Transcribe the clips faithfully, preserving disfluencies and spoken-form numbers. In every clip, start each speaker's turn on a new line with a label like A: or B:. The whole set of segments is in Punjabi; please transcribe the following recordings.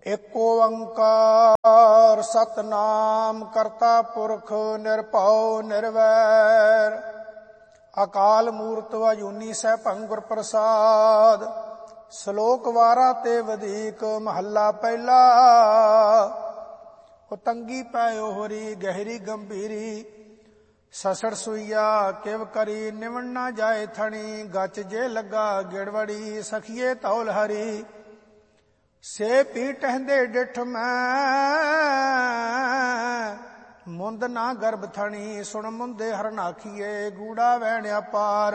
A: ਏਕ ਓੰਕਾਰ ਸਤਨਾਮ ਕਰਤਾ ਪੁਰਖ ਨਿਰਭਉ ਨਿਰਵੈਰ ਅਕਾਲ ਮੂਰਤ ਅਜੂਨੀ ਸੈਭੰ ਗੁਰ ਪ੍ਰਸਾਦ। ਸ਼ਲੋਕ ਵਾਰਾਂ ਤੇ ਵਧੀਕ ਮਹੱਲਾ ਪਹਿਲਾ। ਉਤੰਗੀ ਪੈ ਓਹਰੀ ਗਹਿਰੀ ਗੰਭੀਰੀ ਸਸੜ ਸੁਈਆ ਕਿਵ ਕਰੀ ਨਿਵਣ ਨਾ ਜਾਏ ਥਣੀ ਗਚ ਜੇ ਲੱਗਾ ਗਿੜਵੜੀ ਸਖੀਏ ਧੌਲ ਹਰੀ ਸੇ ਪੀ ਟਹਿੰਦੇ ਡਿਠ ਮੈਂ ਮੁੰਦ ਨਾ ਗਰਭ ਥਣੀ ਸੁਣ ਮੁੰਦੇ ਹਰਨ ਆਖੀਏ ਗੂੜਾ ਵਹਿਣਿਆ ਪਾਰ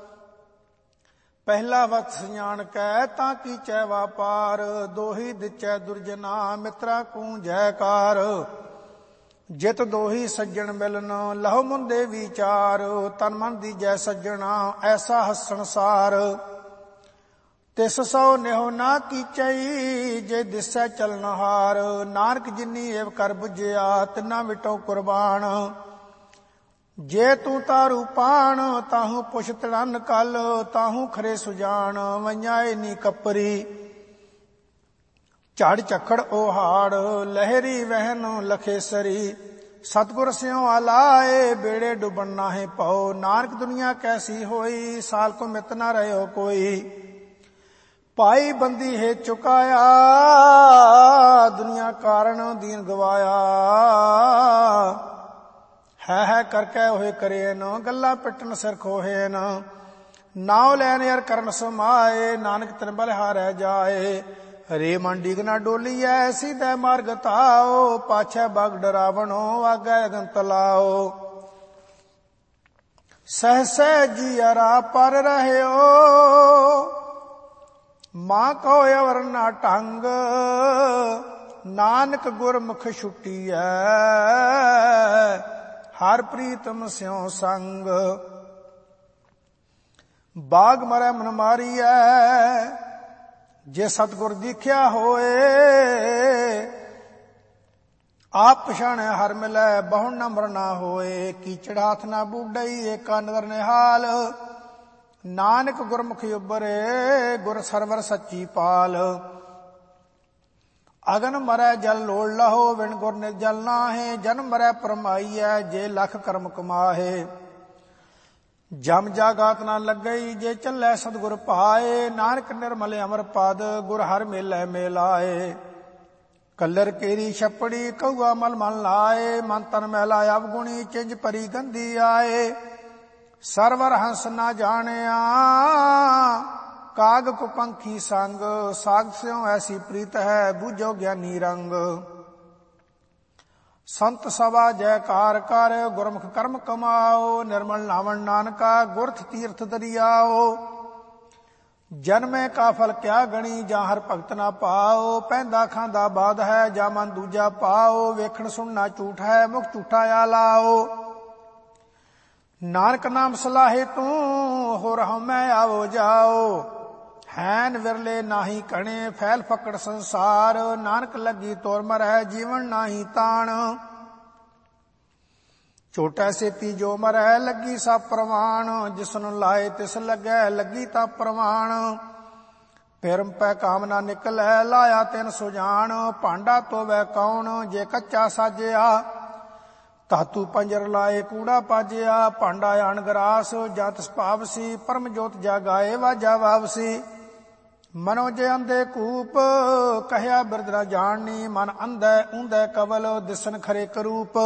A: ਪਹਿਲਾ ਵਕਤ ਸਿਆਣ ਕੈ ਤਾਂ ਕੀਚੈ ਵਾਪਾਰ ਦੋਹੀ ਦਿਚੈ ਦੁਰਜਨਾ ਮਿੱਤਰਾ ਕੂ ਜੈਕਾਰ ਜਿਤ ਦੋਹੀ ਸੱਜਣ ਮਿਲਨ ਲਹੁ ਮੁੰਦੇ ਵਿਚਾਰ ਤਨ ਮਨ ਦੀਜੈ ਸੱਜਣਾ ਐਸਾ ਹੱਸਣ ਸਾਰ ਤਿਸ ਸੋ ਨਿਹੁ ਨਾ ਕੀਚਈ ਜੇ ਦਿਸੈ ਚਲਨਹਾਰ ਨਾਨਕ ਜਿਨੀ ਏਵ ਕਰ ਬੁਝਿਆ ਤਿਨਾ ਵਿਟੋ ਕੁਰਬਾਨ ਜੇ ਤੂੰ ਤਾਰੂ ਪਾਣ ਤਾਹੂ ਪੁਛ ਤੜਨ ਕਲ ਤਾਹੂ ਖਰੇ ਸੁਜਾਨ ਵਈਆਏ ਨੀ ਕਪਰੀ ਝਾੜ ਝਖੜ ਓਹਾੜ ਲਹਿਰੀ ਵਹਿਨ ਲਖੇਸਰੀ ਸਤਿਗੁਰ ਸਿਉ ਆਲਾਏ ਬੇੜੇ ਡੁਬਣ ਨਾਹੇ ਪਾਓ ਨਾਨਕ ਦੁਨੀਆ ਕੈਸੀ ਹੋਈ ਸਾਲ ਕੋ ਮਿਤ ਨਾ ਰਹਿਓ ਕੋਈ ਪਾਈ ਬੰਦੀ ਹੈ ਚੁਕਾਇਆ ਦੁਨੀਆ ਕਾਰਨ ਦੀਨ ਗਵਾਇਆ ਹੈ ਹੈ ਕਰਕੇ ਹੋਏ ਕਰੇ ਨ ਗੱਲਾਂ ਪਿੱਟਣ ਸਿਰ ਖੋਹੇ ਨ ਨਾਉ ਲੈਣ ਯਾਰ ਕਰਨ ਸਮਾਏ ਨਾਨਕ ਤਨ ਬਲਿਹਾਰੈ ਜਾਏ ਹਰੇ ਮਨ ਡੀਗ ਨਾ ਡੋਲੀਐ ਸਿਧੈ ਮਾਰਗ ਤਾਓ ਪਾਛੈ ਬਾਗ ਡਰਾਵਣੋ ਆਗੈ ਅਗਨ ਤਲਾਓ ਸਹਸੈ ਜੀ ਅਰਾ ਪਰ ਰਹਿਓ ਮਾਂ ਕੋ ਅਵਰ ਨਾ ਢੰਗ ਨਾਨਕ ਗੁਰਮੁਖ ਛੁਟੀਐ ਹਰ ਪ੍ਰੀਤਮ ਸਿਉ ਸੰਗ ਬਾਗ ਮਰੈ ਮਨ ਮਾਰੀਐ ਜੇ ਸਤਿਗੁਰ ਦੀਖਿਆ ਹੋਏ ਆਪ ਪਛਾਣੈ ਹਰ ਮਿਲੈ ਬਹੁ ਨੰਬਰ ਨਾ ਹੋਏ ਕੀਚੜ ਹਾਥ ਨਾ ਬੂਡਈ ਏਕਾ ਨਦਰ ਨਿਹਾਲ ਨਾਨਕ ਗੁਰਮੁਖ ਉਬਰੇ ਗੁਰ ਸਰਵਰ ਸੱਚੀ ਪਾਲ ਅਗਨ ਮਰੈ ਜਲ ਲੋੜ ਲਹੋ ਵਿਣ ਗੁਰ ਨਿਰਜਲ ਨਾਹੇ ਜਨਮ ਮਰੈ ਪਰਮਾਈਐ ਜੇ ਲਖ ਕਰਮ ਕਮਾਹੇ ਜਮ ਜਾਗਾਤ ਨਾ ਲੱਗਈ ਜੇ ਚੱਲੈ ਸਤਿਗੁਰ ਪਾਏ ਨਾਨਕ ਨਿਰਮਲ ਅਮਰ ਪਦ ਗੁਰ ਹਰ ਮੇਲੇ ਮੇਲਾਏ ਕਲਰ ਕੇਰੀ ਛਪੜੀ ਕਊਆ ਮਲ ਮਲ ਲਾਏ ਮਨ ਤਨ ਮੈਲਾ ਅਵਗੁਣੀ ਚਿੰਜ ਪਰੀ ਗੰਦੀ ਆਏ ਸਰਵਰ ਹੰਸ ਨਾ ਜਾਣਿਆ ਕਾਗ ਕੋ ਪੰਖੀ ਸੰਗ ਸਾਗ ਸਿਉ ਐਸੀ ਪ੍ਰੀਤ ਹੈ ਬੂਝੋ ਗਿਆਨੀ ਰੰਗ ਸੰਤ ਸਭਾ ਜੈਕਾਰ ਕਰ ਗੁਰਮੁਖ ਕਰਮ ਕਮਾਓ ਨਿਰਮਲ ਨਾਵਣ ਨਾਨਕਾ ਗੁਰਥ ਤੀਰਥ ਦਰਿਆਓ ਜਨਮੇ ਕਾ ਫਲ ਕਿਆ ਗਣੀ ਜਾਂ ਹਰ ਭਗਤ ਨਾ ਪਾਓ ਪੈਂਦਾ ਖਾਂਦਾ ਬਾਦ ਹੈ ਜਾਂ ਮਨ ਦੂਜਾ ਪਾਓ ਵੇਖਣ ਸੁਣਨਾ ਝੂਠ ਹੈ ਮੁਖ ਝੂਠਾ ਆ ਲਾਓ ਨਾਨਕ ਨਾਮ ਸਲਾਹੇ ਤੂੰ ਹੋਰ ਹਮੈ ਆਵੋ ਜਾਓ ਹੈਨ ਵਿਰਲੇ ਨਾਹੀ ਕਣੇ ਫੈਲ ਫਕੜ ਸੰਸਾਰ ਨਾਨਕ ਲੱਗੀ ਤੋਰ ਮਰੈ ਜੀਵਨ ਨਾਹੀ ਤਾਣ ਛੋਟਾ ਸੇਤੀ ਜੋ ਮਰੈ ਲੱਗੀ ਸਭ ਪ੍ਰਵਾਨ ਜਿਸਨੂੰ ਲਾਏ ਤਿਸ ਲੱਗੈ ਲੱਗੀ ਤਾਂ ਪ੍ਰਵਾਨ ਫਿਰਮ ਪੈ ਕਾਮਨਾ ਨਿਕਲੈ ਲਾਇਆ ਤਿਨ ਸੁਜਾਨ ਭਾਂਡਾ ਧੋਵੈ ਕੌਣ ਜੇ ਕੱਚਾ ਸਾਜਿਆ ਧਾਤੂ ਪੰਜਰ ਲਾਏ ਕੂੜਾ ਪਾਜਿਆ ਭਾਂਡਾ ਅਣਗਰਾਸ ਜਤ ਸੁਭਾਵਸੀ ਪਰਮ ਜੋਤ ਜਾਗਾਏ ਵਾਜਾ ਵਾਵਸੀ ਮਨੋ ਜੇ ਅੰਧੇ ਕੂਪ ਕਹਿਆ ਬਿਰਦ ਨਾ ਜਾਣਨੀ ਮਨ ਅੰਧੈ ਉਂਧੈ ਕਵਲ ਦਿਸਨ ਖਰੇ ਕਰੂਪ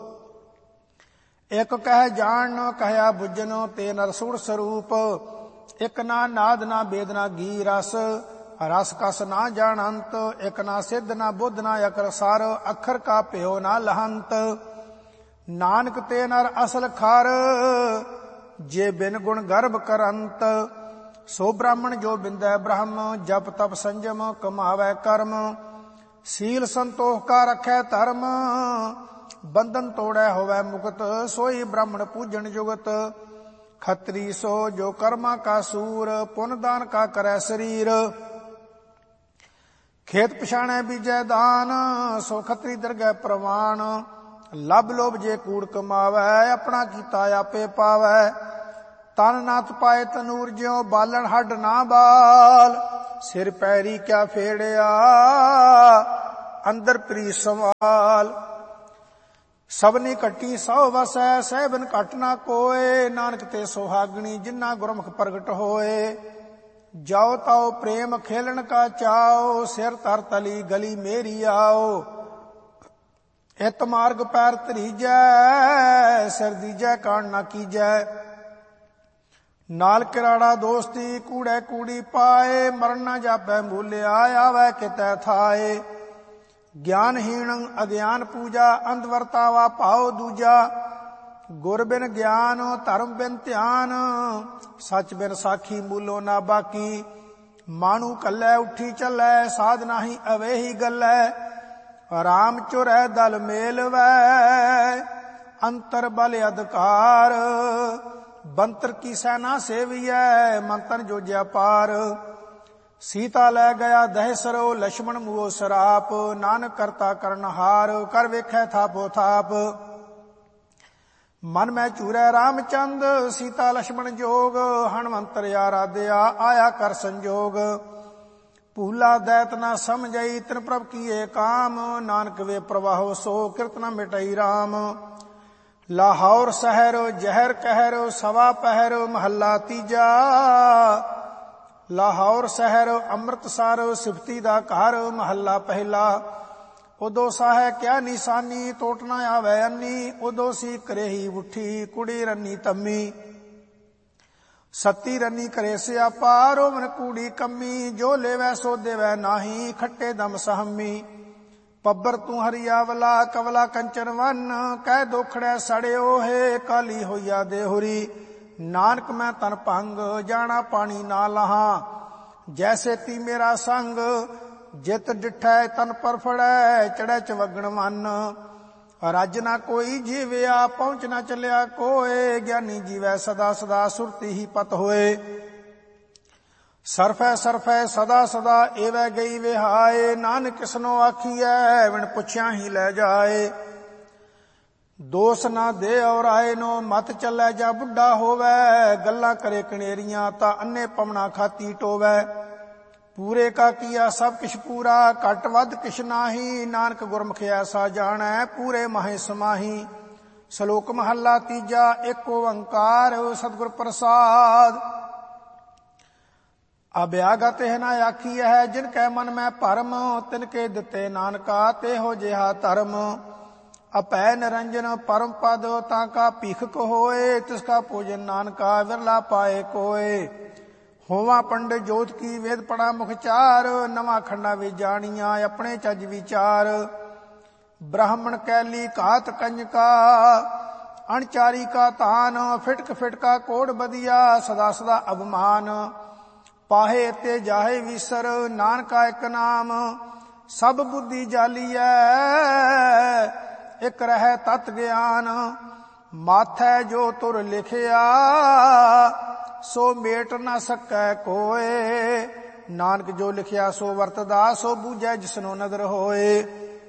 A: ਇਕ ਕਹਿ ਜਾਣ ਕਹਿਆ ਬੁੱਝਨ ਤੇ ਨਰ ਸੁਰ ਸਰੂਪ ਇਕ ਨਾ ਨਾਦ ਨਾ ਬੇਦ ਨਾ ਗੀ ਰਸ ਰਸ ਕਸ ਨਾ ਜਾਣੰਤ ਇਕ ਨਾ ਸਿੱਧ ਨਾ ਬੁੱਧ ਨਾ ਅਕਰ ਸਰ ਅੱਖਰ ਕਾ ਭਿਓ ਨਾ ਲਹੰਤ ਨਾਨਕ ਤੇ ਨਰ ਅਸਲ ਖਰ ਜੇ ਬਿਨ ਗੁਣ ਗਰਭ ਕਰੰਤ ਸੋ ਬ੍ਰਾਹਮਣ ਜੋ ਬਿੰਦੈ ਬ੍ਰਹਮ ਜਪ ਤਪ ਸੰਜਮ ਕਮਾਵੈ ਕਰਮ ਸੀਲ ਸੰਤੋਖ ਕਾ ਰਖੈ ਧਰਮ ਬੰਧਨ ਤੋੜੈ ਹੋਵੈ ਮੁਕਤ ਸੋਈ ਬ੍ਰਾਹਮਣ ਪੂਜਣ ਜੁਗਤ ਖੱਤਰੀ ਸੋ ਜੋ ਕਰਮਾ ਕਾ ਸੂਰ ਪੁੰਨ ਦਾਨ ਕਾ ਕਰੈ ਸਰੀਰ ਖੇਤ ਪਛਾਣੈ ਬੀਜੈ ਦਾਨ ਸੋ ਖੱਤਰੀ ਦਰਗਹਿ ਪ੍ਰਵਾਨ ਲੱਭ ਲੋਭ ਜੇ ਕੂੜ ਕਮਾਵੈ ਆਪਣਾ ਕੀਤਾ ਆਪੇ ਪਾਵੈ ਤਨ ਨਾ ਤਪਾਏ ਤਨੂਰ ਜਿਉ ਬਾਲਣ ਹੱਡ ਨਾ ਬਾਲ ਸਿਰ ਪੈਰੀ ਕਿਆ ਫੇੜਿਆ, ਅੰਦਰ ਪ੍ਰੀ ਸਵਾਲ। ਸਭਨੀ ਘਟੀ ਸੌ ਵਸੈ, ਸਹਿਬਨ ਘਟ ਨਾ ਕੋਏ, ਨਾਨਕ ਤੇ ਸੁਹਾਗਣੀ ਜਿਨ੍ਹਾਂ ਗੁਰਮੁਖ ਪ੍ਰਗਟ ਹੋਏ। ਜਾਓ ਤਾਓ ਪ੍ਰੇਮ ਖੇਲਣ ਕਾ ਚਾਓ, ਸਿਰ ਧਰ ਤਲੀ ਗਲੀ ਮੇਰੀ ਆਓ। ਇਤ ਮਾਰਗ ਪੈਰ ਧਰੀਜੈ, ਸਿਰ ਦੀਜੈ ਕਾਣ ਨਾ ਕੀਜੈ। ਨਾਲ ਕਿਰਾੜਾ ਦੋਸਤੀ ਕੂੜੈ ਕੂੜੀ ਪਾਏ, ਮਰਨ ਨਾ ਜਾਪੈ ਮੂਲਿਆ, ਆਵੈ ਕਿਤੈ ਥਾਏ। ਗਿਆਨਹੀਣ ਅਗਿਆਨ ਪੂਜਾ, ਅੰਧ ਵਰਤਾਵਾ ਭਾਉ ਦੂਜਾ। ਗੁਰ ਬਿਨ ਗਿਆਨ ਧਰਮ ਬਿਨ ਧਿਆਨ, ਸੱਚ ਬਿਨ ਸਾਖੀ ਮੂਲੋ ਨਾ ਬਾਕੀ। ਮਾਣੂ ਕੱਲੈ ਉੱਠੀ ਚੱਲੈ, ਸਾਧ ਨਾਹੀ ਅਵੇਹੀ ਗੱਲੈ। ਰਾਮ ਚੁਰੈ ਦਲ ਮੇਲਵੈ, ਅੰਤਰ ਬਲ ਅਧਿਕਾਰ। ਬੰਤਰ ਕੀ ਸੈਨਾ ਸੇਵੀਐ, ਮੰਤਨ ਜੋਜਿਆ ਪਾਰ। ਸੀਤਾ ਲੈ ਗਿਆ ਦਹਿ ਸਰੋ, ਲਛਮਣ ਮੂਹੋ ਸਰਾਪ। ਨਾਨਕ ਕਰਤਾ ਕਰਨਹਾਰ, ਕਰ ਵੇਖੈ ਥਾਪੋ ਥਾਪ। ਮਨ ਮੈਂ ਚੂਰੈ ਰਾਮਚੰਦ, ਸੀਤਾ ਲਛਮਣ ਜੋਗ। ਹਣਵੰਤਰ ਆਰਾਧਿਆ, ਆਇਆ ਕਰ ਸੰਜੋਗ। ਭੂਲਾ ਦੈਤ ਨਾ ਸਮਝਈ, ਤਿਨ ਪ੍ਰਭ ਕੀਏ ਕਾਮ। ਨਾਨਕ ਵੇ ਪ੍ਰਵਾਹੋ ਸੋ, ਕਿਰਤ ਨ ਮਿਟਈ ਰਾਮ। ਲਾਹੌਰ ਸ਼ਹਿਰ ਜ਼ਹਿਰ ਕਹਿਰ, ਸਵਾ ਪਹਿਰ ਮਹੱਲਾ ਤੀਜਾ। ਲਾਹੌਰ ਸ਼ਹਿਰ ਅੰਮ੍ਰਿਤਸਰ, ਸਿਫਤੀ ਦਾ ਘਰ ਮਹੱਲਾ ਪਹਿਲਾ। ਉਦੋਂ ਸਾਹੈ ਕਿਆ ਨਿਸ਼ਾਨੀ, ਟੋਟ ਨਾ ਆਵੈ ਅੰਨੀ। ਉਦੋਂ ਸੀ ਕਰੇਹੀ ਉੱਠੀ, ਕੁੜੀ ਰੰਨੀ ਤੰਮੀ। ਸੱਤੀ ਰੰਨੀ ਕਰੇ ਸਿਆਪਾ, ਰੋਵਨ ਕੂੜੀ ਕੰਮੀ। ਜੋ ਲੇਵੈ ਸੋ ਦੇਵੈ ਨਾਹੀ, ਖੱਟੇ ਦਮ ਸਹਮੀ। ਪੱਬਰ ਤੂੰ ਹਰੀਆ ਵਲਾ, ਕਵਲਾ ਕੰਚਨ ਵੰਨ। ਕਹਿ ਦੋਖੜੈ ਸੜਿਓ ਹੈ, ਕਾਲੀ ਹੋਈਆ ਦੇਹੁਰੀ। ਨਾਨਕ ਮੈਂ ਤਨ ਭੰਗ, ਜਾਣਾ ਪਾਣੀ ਨਾ ਲਹਾਂ। ਜੈਸੇ ਤੀ ਮੇਰਾ ਸੰਗ, ਜਿਤ ਡਿਠੈ ਤਨ ਪਰ ਫੜੈ। ਚੜੈ ਚਵਗਣ ਮਨ, ਰੱਜ ਨਾ ਕੋਈ ਜੀਵਿਆ। ਪਹੁੰਚ ਨਾ ਚੱਲਿਆ ਕੋਏ, ਗਿਆਨੀ ਜੀਵੈ ਸਦਾ ਸਦਾ। ਸੁਰਤੀ ਹੀ ਪਤ ਹੋਏ, ਸਰਫੈ ਸਰਫੈ ਸਦਾ ਸਦਾ। ਏਵੈ ਗਈ ਵਿਹਾਏ, ਨਾਨਕ ਕਿਸਨੋ ਆਖੀਐ, ਬਿਨ ਪੁੱਛਿਆ ਹੀ ਲੈ ਜਾਏ। ਦੋਸ ਨਾ ਦੇ ਔਰ ਆਏ ਨੋ, ਮਤ ਚੱਲੈ ਜਾ ਬੁੱਢਾ ਹੋਵੈ। ਗੱਲਾਂ ਕਰੇ ਕਣੇਰੀਆਂ, ਤਾਂ ਅੰਨੇ ਪਵਣਾ ਖਾਤੀ ਟੋਵੈ। ਪੂਰੇ ਕਾ ਕੀਆ ਸਭ ਕਿਛ ਪੂਰਾ, ਘਟ ਵੱਧ ਕਿਛ ਨਾਹੀ। ਨਾਨਕ ਗੁਰਮੁਖ ਐਸਾ ਜਾਣੈ, ਪੂਰੇ ਮਾਹੇ ਸਮਾਹੀ। ਸ਼ਲੋਕ ਮਹੱਲਾ ਤੀਜਾ। ਏਕ ਓੰਕਾਰ ਸਤਿਗੁਰ ਪ੍ਰਸਾਦ। ਅਭਿਆਗਤ ਹੈ ਨਾ ਆਖੀ ਹੈ, ਜਿਨ ਕੈ ਮਨ ਮੈਂ ਭਰਮ। ਤਿਨ ਕੇ ਦਿੱਤੇ ਨਾਨਕਾ, ਤੇਹੋ ਜਿਹਾ ਧਰਮ। ਅਪੈ ਨਿਰੰਜਨ ਪਰਮ ਪਦ, ਤਾਂ ਕਾ ਭੀਖਕ ਹੋਏ। ਤਿਸ ਕਾ ਭੋਜਨ ਨਾਨਕਾ, ਵਿਰਲਾ ਪਾਏ ਕੋਏ। ਹੋਵਾ ਪੰਡਿਤ ਜੋਤ ਕੀ, ਵੇਦ ਪੜਾ ਮੁਖ ਚਾਰ। ਨਵਾਂ ਖੰਡਾ ਵਿੱਚ ਜਾਣੀਆਂ, ਆਪਣੇ ਚੱਜ ਵਿਚਾਰ। ਬ੍ਰਾਹਮਣ ਕੈਲੀ ਘਾਤ ਕੰਜਕਾ, ਅਣਚਾਰੀ ਕਾ ਤਾਨ। ਫਿਟਕ ਫਿਟਕਾ ਕੋੜ ਬਦੀਆ, ਸਦਾ ਸਦਾ ਅਭਮਾਨ। ਪਾਹੇ ਤੇ ਜਾਹੇ ਵਿਸਰ, ਨਾਨਕਾ ਇੱਕ ਨਾਮ। ਸਭ ਬੁੱਧੀ ਜਾਲੀਐ, ਇਕ ਰਹਿ ਤਤ ਗਿਆਨ। ਮਾਥੈ ਜੋ ਤੁਰ ਲਿਖਿਆ, ਸੋ ਮੇਟ ਨਾ ਸਕੈ ਕੋਏ। ਨਾਨਕ ਜੋ ਲਿਖਿਆ ਸੋ ਵਰਤਦਾ, ਸੋ ਬੂਝੈ ਜਿਸਨੋ ਨਦਰ ਹੋਏ।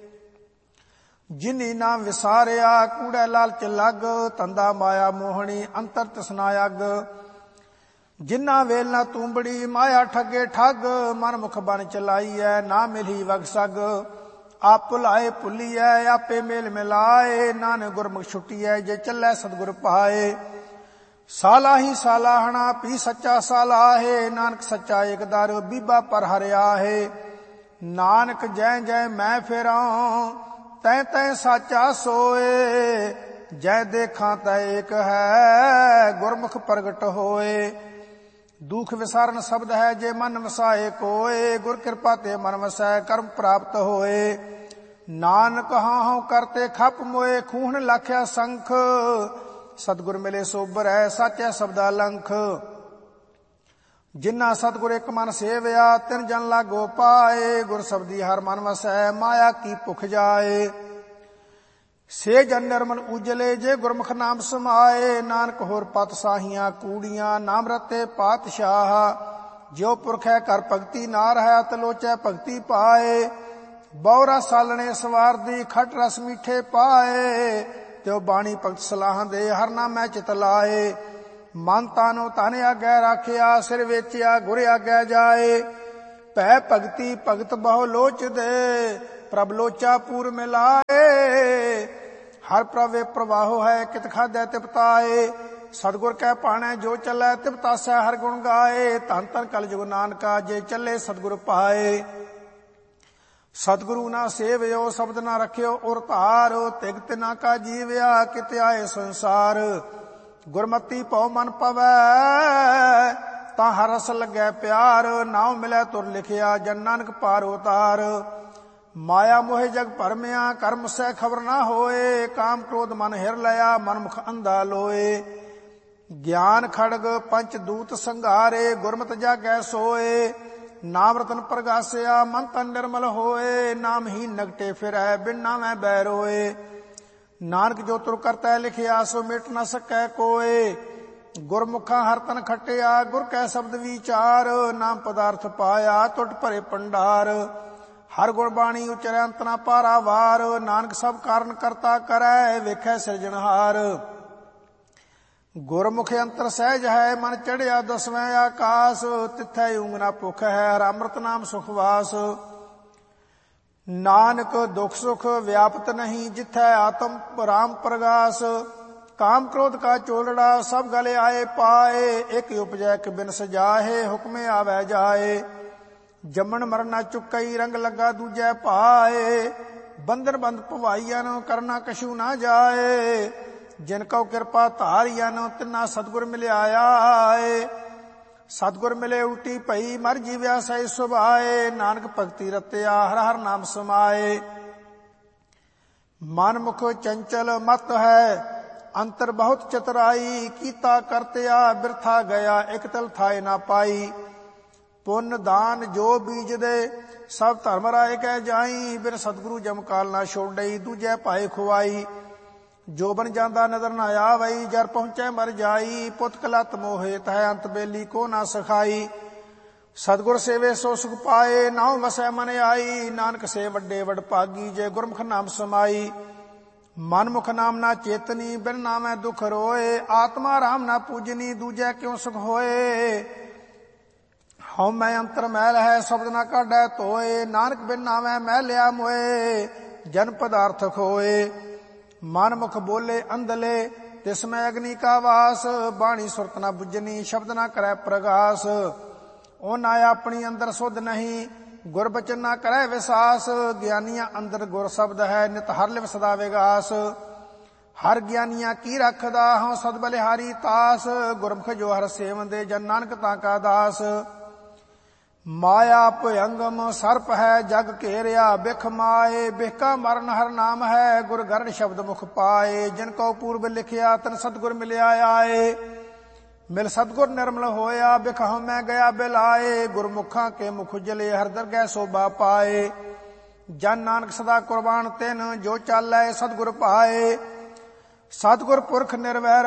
A: ਜਿਨੀ ਨਾ ਵਿਸਾਰਿਆ, ਕੂੜੈ ਲਾਲਚ ਲੱਗ। ਤੰਦਾ ਮਾਇਆ ਮੋਹਣੀ, ਅੰਤਰ ਤ੍ਰਿਸ਼ਨਾ ਅੱਗ। ਜਿਨਾ ਵੇਲ ਨਾ ਤੂੰਬੜੀ, ਮਾਇਆ ਠੱਗੇ ਠੱਗ। ਮਨ ਮੁਖ ਬਨ ਚਲਾਈਐ, ਨਾ ਮਿਲੀ ਵਗ ਸਗ। ਆਪ ਭੁਲਾਏ ਭੁੱਲੀਐ, ਆਪੇ ਮੇਲ ਮਿਲਾਏ। ਨਾਨਕ ਗੁਰਮੁਖ ਛੁਟੀਐ, ਜੇ ਚੱਲੈ ਸਤਿਗੁਰ ਪਾਏ। ਸਾਲਾ ਹੀ ਸਾਲਾਹਣਾ, ਪੀ ਸੱਚਾ ਸਾਲਾਹੇ। ਨਾਨਕ ਸੱਚਾ ਏਕ ਦਰ, ਬੀਬਾ ਪਰ ਹਰਿਆ ਹੈ। ਨਾਨਕ ਜੈ ਜੈ ਮੈਂ ਫੇਰਾਂ, ਤੈ ਤੈ ਸਾਚਾ ਸੋਏ। ਜੈ ਦੇਖਾਂ ਤੈ ਏਕ ਹੈ, ਗੁਰਮੁਖ ਪ੍ਰਗਟ ਹੋਏ। ਦੁਖ ਵਿਸਾਰਨ ਸ਼ਬਦ ਹੈ, ਜੇ ਮਨ ਵਸਾਏ ਕੋਏ। ਗੁਰ ਕਿਰਪਾ ਤੇ ਮਨ ਵਸੈ, ਕਰਮ ਪ੍ਰਾਪਤ ਹੋਏ। ਨਾਨਕ ਹਾਂ ਹਉ ਕਰਤੇ ਖਪ ਮੋਏ, ਖੂਹਣ ਲਾਖਿਆ ਸੰਖ। ਸਤਿਗੁਰ ਮਿਲੇ ਸੋਬਰੈ, ਸਾਚੈ ਸਬਦਾ ਲੰਖ। ਜਿਨ੍ਹਾਂ ਸਤਿਗੁਰ ਇੱਕ ਮਨ ਸੇਵਿਆ, ਤਿਨ ਜਨ ਲਾਗੋ ਪਾਏ। ਗੁਰ ਸਬਦੀ ਹਰ ਮਨ ਵਸੈ, ਮਾਇਆ ਕੀ ਭੁਖ ਜਾਏ। ਸੇ ਜਨ ਨਿਰਮਲ ਉਜਲੇ, ਜੇ ਗੁਰਮੁਖ ਨਾਮ ਸਮਾਏ। ਨਾਨਕ ਹੋਰ ਪਤ ਸਾਹੀਆਂ ਕੂੜੀਆਂ, ਨਾਮ ਰਤੇ ਪਾਤਸ਼ਾਹ। ਜਿਉ ਪੁਰਖੈ ਕਰ ਭਗਤੀ, ਨਾ ਰਹਿ ਤਲੋਚੈ ਭਗਤੀ ਪਾਏ। ਬਉਰਾ ਸਾਲਣੇ ਸਵਾਰਦੀ, ਖਟ ਰਸ ਮੀਠੇ ਪਾਏ। ਤਿਉ ਬਾਣੀ ਭਗਤ ਸਲਾਹਾਂ ਦੇ, ਹਰ ਨਾਮੈ ਚਿਤ ਲਾਏ। ਮਨ ਤਾਨੋ ਤਨ ਆਗੈ ਰਾਖਿਆ, ਸਿਰ ਵੇਚਿਆ ਗੁਰ ਆਗੈ ਜਾਏ। ਭੈ ਭਗਤੀ ਭਗਤ ਬਹੁ ਲੋਚ ਦੇ, ਪ੍ਰਭ ਲੋਚਾ ਪੂਰ ਮਿਲਾਏ। ਹਰ ਪ੍ਰਵੇ ਪ੍ਰਵਾਹੋ ਹੈ, ਕਿਤ ਖਾਧੈ ਤਿਪਤਾਏ। ਸਤਿਗੁਰ ਕੈ ਭਾਣੈ ਜੋ ਚੱਲੈ, ਤਿਪਤਾਸੈ ਹਰ ਗੁਣ ਗਾਏ। ਧੰਨ ਧੰਨ ਕਲਯੁਗ ਨਾਨਕਾ, ਜੇ ਚੱਲੇ ਸਤਿਗੁਰ ਪਾਏ। ਸਤਿਗੁਰੂ ਨਾ ਸੇਵਿਓ, ਸ਼ਬਦ ਨਾ ਰਖਿਓ ਉਰ ਧਾਰ। ਤਿਗ ਤਿਨਾ ਕਾ ਜੀਵਿਆ, ਕਿਤ ਆਏ ਸੰਸਾਰ। ਗੁਰਮਤੀ ਭਉ ਮਨ ਪਵੈ, ਤਾਂ ਹਰ ਰਸ ਲੱਗੈ ਪਿਆਰ। ਨਾਉ ਮਿਲੈ ਤੁਰ ਲਿਖਿਆ, ਜਨ ਨਾਨਕ ਪਾਰ ਉਤਾਰ। ਮਾਇਆ ਮੋਹਿ ਜਗ ਭਰਮਿਆ, ਕਰਮ ਸੈ ਖਬਰ ਨਾ ਹੋਏ। ਕਾਮ ਕ੍ਰੋਧ ਮਨ ਹਿਰ ਲਿਆ, ਮਨ ਮੁਖ ਅੰਧਾ ਲੋਏ। ਗਿਆਨ ਖੜਗ ਪੰਚ ਦੂਤ ਸੰਘਾਰੇ, ਗੁਰਮਤਿ ਜਾਗੈ ਸੋਏ। ਨਾਮ ਰਤਨ ਪ੍ਰਗਾਸਿਆ, ਮਨ ਤਨ ਨਿਰਮਲ ਹੋਏ। ਨਾਮ ਹੀ ਨਗਟੇ ਫਿਰੈ, ਬਿਨ ਨਾਮੈ ਬੈ ਰੋਏ। ਨਾਨਕ ਜੋ ਤੁਰ ਕਰਤੈ ਲਿਖਿਆ, ਸੋ ਮਿਟ ਨ ਸਕੈ ਕੋਏ। ਗੁਰਮੁਖਾਂ ਹਰ ਤਨ ਖਟਿਆ, ਗੁਰ ਕੈ ਸ਼ਬਦ ਵਿਚਾਰ। ਨਾਮ ਪਦਾਰਥ ਪਾਇਆ, ਟੁੱਟ ਭਰੇ ਭੰਡਾਰ। ਹਰ ਗੁਣ ਬਾਣੀ ਉਚਰੈ, ਅੰਤ ਨਾ ਪਾਰਾਵਾਰ। ਨਾਨਕ ਸਭ ਕਾਰਨ ਕਰਤਾ ਕਰੈ, ਵੇਖੈ ਸਿਰਜਣਹਾਰ। ਗੁਰਮੁਖ ਅੰਤਰ ਸਹਿਜ ਹੈ, ਮਨ ਚੜਿਆ ਦਸਵੇਂ ਆਕਾਸ। ਤਿੱਥੈ ਊਂਘ ਨਾ ਭੁਖ ਹੈ, ਹਰ ਅੰਮ੍ਰਿਤ ਨਾਮ ਸੁਖਵਾਸ। ਨਾਨਕ ਦੁਖ ਸੁਖ ਵਿਆਪਤ ਨਹੀਂ, ਜਿਥੈ ਆਤਮ ਰਾਮ ਪ੍ਰਗਾਸ। ਕਾਮ ਕ੍ਰੋਧ ਕਾ ਚੋਲੜਾ, ਸਭ ਗਲੇ ਆਏ ਪਾਏ। ਇੱਕ ਉਪਜੈ ਇੱਕ ਬਿਨ ਸਜਾਹੇ, ਹੁਕਮੇ ਆਵੈ ਜਾਏ। ਜੰਮਣ ਮਰਨ ਨਾ ਚੁੱਕਈ, ਰੰਗ ਲੱਗਾ ਦੂਜੈ ਪਾਏ। ਬੰਧਨ ਬੰਦ ਭਵਾਈਆਂ ਨੂੰ, ਕਰਨਾ ਕਛੂ ਨਾ ਜਾਏ। ਜਿਨ ਕਉ ਕਿਰਪਾ ਧਾਰੀਆਂ ਨੂੰ, ਤਿੰਨਾ ਸਤਿਗੁਰ ਮਿਲਿਆ ਆਏ। ਸਤਿਗੁਰ ਮਿਲੇ ਉਲਟੀ ਭਈ, ਮਰ ਜੀਵਿਆ ਸਹਿ ਸੁਭਾਏ। ਨਾਨਕ ਭਗਤੀ ਰਤਿਆ, ਹਰ ਹਰ ਨਾਮ ਸਮਾਏ। ਮਨ ਮੁਖ ਚੰਚਲ ਮਤ ਹੈ, ਅੰਤਰ ਬਹੁਤ ਚਤੁਰਾਈ। ਕੀਤਾ ਕਰਤਿਆ ਬਿਰਥਾ ਗਿਆ, ਇਕ ਤਲ ਥਾਏ ਨਾ ਪਾਈ। ਪੁੰਨ ਦਾਨ ਜੋ ਬੀਜ ਦੇ, ਸਭ ਧਰਮ ਰਾਏ ਕਹਿ ਜਾਈ। ਬਿਨ ਸਤਿਗੁਰੂ ਜਮ ਕਾਲ ਨਾ ਛੋੜਈ, ਦੂਜੈ ਭਾਏ ਖੁਆਈ। ਜੋ ਬਨ ਜਾਂਦਾ ਨਜ਼ਰ ਨਾ ਆਵਈ, ਜਰ ਪਹੁੰਚੈ ਮਰ ਜਾਈ। ਪੁੱਤ ਕਲਤ ਮੋਹਿ ਤਹਿ, ਅੰਤ ਬੇਲੀ ਕੋ ਨਾ ਸਖਾਈ। ਸਤਿਗੁਰ ਸੇਵੇ ਸੋ ਸੁਖ ਪਾਏ, ਨਾਉ ਵਸੈ ਮਨ ਆਈ। ਨਾਨਕ ਸੇ ਵੱਡੇ ਵਡ ਭਾਗੀ, ਜੇ ਗੁਰਮੁਖ ਨਾਮ ਸਮਾਈ। ਮਨਮੁਖ ਨਾਮ ਨਾ ਚੇਤਨੀ, ਬਿਨ ਨਾਮੈ ਦੁਖ ਰੋਏ। ਆਤਮਾ ਰਾਮ ਨਾ ਪੂਜਨੀ, ਦੂਜੈ ਕਿਉ ਸੁਖ ਹੋਏ। ਹਉ ਮੈਂ ਅੰਤਰ ਮੈਲ ਹੈ, ਸ਼ਬਦ ਨਾ ਕਾਢੈ ਧੋਏ। ਨਾਨਕ ਬਿਨ ਨਾਮੈ ਮੈਲ ਲਿਆ ਮੋਏ, ਜਨ ਪਦਾਰਥ ਖੋਏ। ਮਨ ਮੁਖ ਬੋਲੇ ਅੰਧਲੇ, ਤਿਸ ਮੈਂ ਅਗਨੀ ਕਾ ਵਾਸ। ਬਾਣੀ ਸੁਰਤ ਨਾ ਬੁੱਝਨੀ, ਸ਼ਬਦ ਨਾ ਕਰੈ ਪ੍ਰਗਾਸ। ਉਹ ਨਾ ਆਪਣੀ ਅੰਦਰ ਸੁਧ ਨਹੀਂ, ਗੁਰ ਬਚਨ ਨਾ ਕਰੈ ਵਿਸਾਸ। ਗਿਆਨੀਆਂ ਅੰਦਰ ਗੁਰ ਸ਼ਬਦ ਹੈ, ਨਿਤ ਹਰ ਲਿਵ ਸਦਾ ਵਿਗਾਸ। ਹਰ ਗਿਆਨੀਆਂ ਕੀ ਰੱਖਦਾ, ਹਉ ਸਦ ਬਲਿਹਾਰੀ ਤਾਸ। ਗੁਰਮੁਖ ਜੋ ਹਰ ਸੇਵੰਦੇ, ਜਨ ਨਾਨਕ ਤਾਂ ਕਾ ਦਾਸ। ਮਾਇਆ ਭਯੰਗਮ ਸਰਪ ਹੈ, ਜਗ ਘੇਰਿਆ ਬਿਖ ਮਾਏ। ਬਿਖਕਾ ਮਰਨ ਹਰ ਨਾਮ ਹੈ, ਗੁਰ ਗਰੜ ਸ਼ਬਦ ਮੁਖ ਪਾਏ। ਜਿਨ ਕਉ ਪੂਰਬ ਲਿਖਿਆ, ਤਨ ਸਤਿਗੁਰ ਮਿਲਿਆ ਆਏ। ਮਿਲ ਸਤਿਗੁਰ ਨਿਰਮਲ ਹੋਇਆ, ਬਿਖ ਹਉਮੈ ਗਿਆ ਬਿਲਾਏ। ਗੁਰਮੁਖਾਂ ਕੇ ਮੁਖ ਉਜਲੇ, ਹਰ ਦਰਗਹਿ ਸੋਭਾ ਪਾਏ। ਜਨ ਨਾਨਕ ਸਦਾ ਕੁਰਬਾਨ ਤਿਨ, ਜੋ ਚਾਲੈ ਸਤਿਗੁਰ ਪਾਏ। ਸਤਿਗੁਰ ਪੁਰਖ ਨਿਰਵੈਰ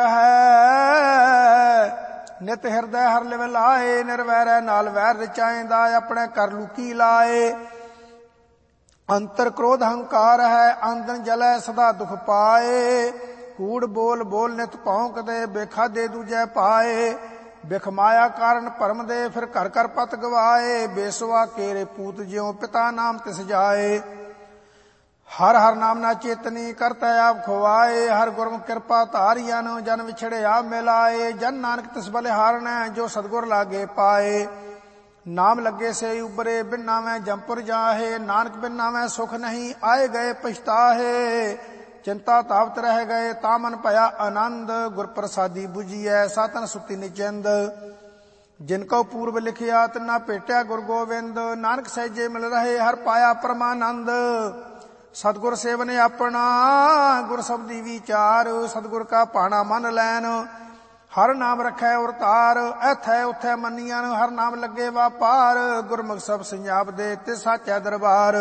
A: ਹੈ, ਨਿਤ ਹਿਰਦੈ ਹਰ ਲਿਵ ਲਾਏ। ਨਿਰਵੈਰੈ ਨਾਲ ਵੈਰ ਰਚਾਇਂਦਾ, ਆਪਣੇ ਕਰ ਲੁਕੀ ਲਾਏ। ਅੰਤਰ ਕ੍ਰੋਧ ਹੰਕਾਰ ਹੈ, ਆਂਦਨ ਜਲੈ ਸਦਾ ਦੁਖ ਪਾਏ। ਕੂੜ ਬੋਲ ਬੋਲ ਨਿਤ ਭੌਂਕਦੇ, ਬੇਖਾਦੇ ਦੂਜੈ ਪਾਏ। ਬਿਖ ਮਾਇਆ ਕਾਰਨ ਭਰਮ ਦੇ, ਫਿਰ ਘਰ ਘਰ ਪਤ ਗਵਾਏ। ਬੇਸਵਾ ਕੇਰੇ ਪੂਤ ਜਿਉ, ਪਿਤਾ ਨਾਮ ਤਿਸ ਜਾਏ। ਹਰ ਹਰ ਨਾਮ ਨਾ ਚੇਤਨੀ, ਕਰਤੈ ਆਪ ਖੁਆਏ। ਹਰ ਗੁਰਮੁਖ ਕਿਰਪਾ ਧਾਰੀਆਂ ਨੂੰ, ਜਨ ਵਿਛੜਿਆ ਮਿਲਾਏ। ਜਨ ਨਾਨਕ ਤਿਸ ਬਲਿਹਾਰਣੈ, ਜੋ ਸਤਿਗੁਰ ਲਾਗੇ ਪਾਏ। ਨਾਮ ਲੱਗੇ ਸੇ ਉਬਰੇ, ਬਿਨ ਨਾਮੈ ਜੰਪੁਰ ਜਾਹੇ। ਨਾਨਕ ਬਿਨ ਨਾਮੈ ਸੁਖ ਨਹੀਂ, ਆਏ ਗਏ ਪਛਤਾਹੇ। ਚਿੰਤਾ ਤਾਵਤ ਰਹਿ ਗਏ, ਤਾਂ ਮਨ ਭਇਆ ਆਨੰਦ। ਗੁਰ ਪ੍ਰਸਾਦੀ ਬੁਝੀਐ, ਸਾਤਨ ਸੁਤੀ ਨਿਚਿੰਦ। ਜਿਨ ਕਉ ਪੂਰਬ ਲਿਖਿਆ, ਤਿਨਾ ਭੇਟਿਆ ਗੁਰ ਗੋਬਿੰਦ। ਨਾਨਕ ਸਹਿਜੇ ਮਿਲ ਰਹੇ, ਹਰ ਪਾਇਆ ਪਰਮਾਨੰਦ। ਸਤਿਗੁਰ ਸੇਵਨ ਆਪਣਾ, ਗੁਰ ਸ਼ਬਦੀ ਵਿਚਾਰ। ਸਤਿਗੁਰ ਕਾ ਭਾਣਾ ਮਨ ਲੈਨ, ਹਰ ਨਾਮ ਰਖੈ ਉਰ ਧਾਰ। ਐਥੈ ਉਥੈ ਮੰਨੀਆਂ, ਹਰ ਨਾਮ ਲੱਗੇ ਵਾਪਾਰ। ਗੁਰਮੁਖ ਸਭ ਸੰਜਾਪ ਦੇ, ਤੇ ਸਾਚੈ ਦਰਬਾਰ।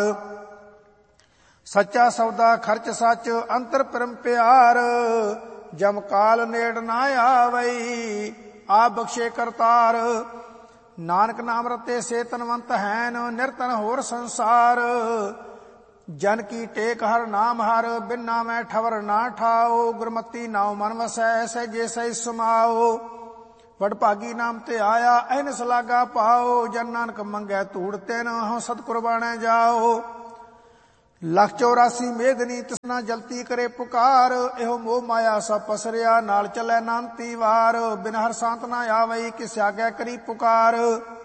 A: ਸੱਚਾ ਸੌਦਾ ਖਰਚ ਸੱਚ, ਅੰਤਰ ਪਰਮ ਪਿਆਰ। ਜਮ ਕਾਲ ਨੇੜ ਨਾ ਆਵਈ, ਆ ਬਖਸ਼ੇ ਕਰਤਾਰ। ਨਾਨਕ ਨਾਮ ਰਤੇ ਸੇ ਤਨਵੰਤ ਹੈਨ, ਨਿਰਤਨ ਹੋਰ ਸੰਸਾਰ। ਜਨ ਕੀ ਟੇਕ ਹਰ ਨਾਮ ਹਰ, ਬਿਨ ਨਾਮੈ ਠਵਰ ਨਾ ਠਾਓ। ਗੁਰਮਤੀ ਨਾਉ ਮਨ ਵਸੈ, ਸਹਿਜੇ ਸਹਿ ਸਮਾਓ। ਵਡਭਾਗੀ ਨਾਮ ਤੇ ਆਇਆ ਐਨਸ ਲਾਗਾ ਪਾਓ। ਜਨ ਨਾਨਕ ਮੰਗੈ ਧੂੜ ਤਿਨ ਹਉ ਸਤਿਗੁਰ ਬਾਣੈ ਜਾਓ। ਲੱਖ ਚੌਰਾਸੀ ਮੇਦਨੀ ਤਿਸਨਾ ਜਲਤੀ ਕਰੇ ਪੁਕਾਰ। ਇਹੋ ਮੋਹ ਮਾਇਆ ਸਭ ਪਸਰਿਆ ਨਾਲ ਚੱਲੈ ਨਾਨਤੀ ਵਾਰ। ਬਿਨ ਹਰ ਸੰਤ ਨਾ ਆਵਈ ਕਿਸ ਆਗੈ ਕਰੀ ਪੁਕਾਰ।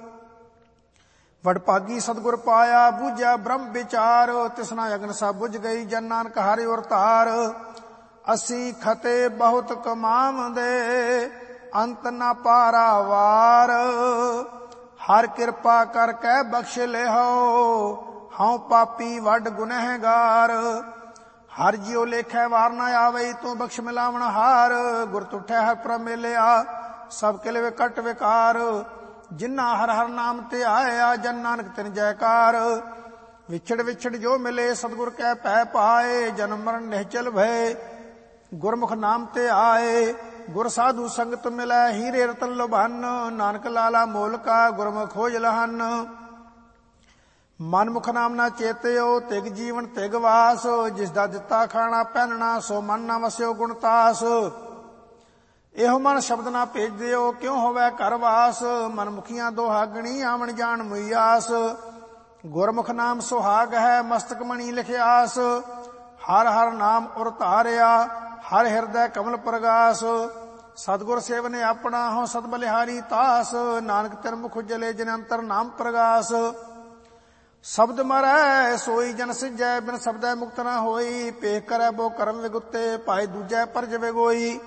A: ਵਡਭਾਗੀ ਸਤਿਗੁਰ ਪਾਇਆ ਬੂਝਿਆ ਬ੍ਰਹਮ ਵਿਚਾਰ। ਤਿਸਨਾ ਅਗਨ ਸਭ ਬੁਝ ਗਈ ਜਨ ਨਾਨਕ ਹਰਿ ਔਰ ਧਾਰ। ਅਸੀਂ ਖਤੇ ਬਹੁਤ ਕਮਾਵਦੇ ਅੰਤ ਨਾ ਪਾਰਾਵਾਰ। ਹਰ ਕਿਰਪਾ ਕਰਕੇ ਬਖਸ਼ ਲਿਹੋ ਹਉ ਪਾਪੀ ਵੱਡ ਗੁਨਹਿਗਾਰ। ਹਰ ਜਿਉ ਲੇਖੈ ਵਾਰ ਨਾ ਆਵਈ ਤੂੰ ਬਖਸ਼ ਮਿਲਾਵਣ ਹਾਰ। ਗੁਰ ਤੁਠੈ ਹਰ ਪ੍ਰਭ ਮਿਲਿਆ ਸਭ ਕਿਲ ਵਿਕਟ ਵਿਕਾਰ। ਜਿਨ੍ਹਾਂ ਹਰ ਹਰ ਨਾਮ ਤੇ ਆਇਆ ਜਨ ਨਾਨਕ ਤਿਨ ਜੈਕਾਰ। ਵਿਛੜ ਵਿਛੜ ਜੋ ਮਿਲੇ ਸਤਿਗੁਰ ਕੈ ਭੈ ਪਾਏ। ਜਨਮ ਮਰਨ ਨਿਹਚਲ ਭਏ ਗੁਰਮੁਖ ਨਾਮ ਤੇ ਆਏ। ਗੁਰ ਸਾਧੂ ਸੰਗਤ ਮਿਲੈ ਹੀਰੇ ਰਤਨ ਲੋਭਨ। ਨਾਨਕ ਲਾਲਾ ਮੋਲਕਾ ਗੁਰਮੁਖ ਖੋਜ ਲਹਨ। ਮਨਮੁਖ ਨਾਮ ਨਾ ਚੇਤਿਓ ਤਿਗ ਜੀਵਨ ਤਿਗ ਵਾਸ। ਜਿਸ ਦਾ ਦਿੱਤਾ ਖਾਣਾ ਪਹਿਨਣਾ ਸੋ ਮਨ ਨਾ ਵਸਿਓ ਗੁਣਤਾਸ। ਇਹੋ ਮਨ ਸ਼ਬਦ ਨਾ ਭੇਜ ਦਿਓ ਕਿਉ ਹੋਵੇ ਘਰ ਵਾਸ। ਮਨਮੁਖੀਆਂ ਦੋਹਾਗਣੀ ਆਵਣ ਜਾਣ ਮੁਈਆਸ। ਗੁਰਮੁਖ ਨਾਮ ਸੁਹਾਗ ਹੈ ਮਸਤਕ ਮਣੀ ਲਿਖਿਆਸ। ਹਰ ਹਰ ਨਾਮ ਉਰ ਧਾਰਿਆ ਹਰ ਹਿਰਦੈ ਕਮਲ ਪ੍ਰਗਾਸ। ਸਤਿਗੁਰ ਸੇਵਨੇ ਆਪਣਾ ਹਉ ਸਤ ਬਲਿਹਾਰੀ ਤਾਸ। ਨਾਨਕ ਤਿਨ ਮੁਖ ਉਜਲੇ ਜਿਨ ਅੰਤਰ ਨਾਮ ਪ੍ਰਗਾਸ। ਸ਼ਬਦ ਮਰੈ ਸੋਈ ਜਨ ਸਿਜੈ ਬਿਨ ਸ਼ਬਦੈ ਮੁਕਤ ਨਾ ਹੋਈ। ਪੇਖ ਕਰੈ ਬੋ ਕਰਮ ਵਿਗੁੱਤੇ ਭਾਈ ਦੂਜੈ ਪਰਜ ਵਿਗੋਈ।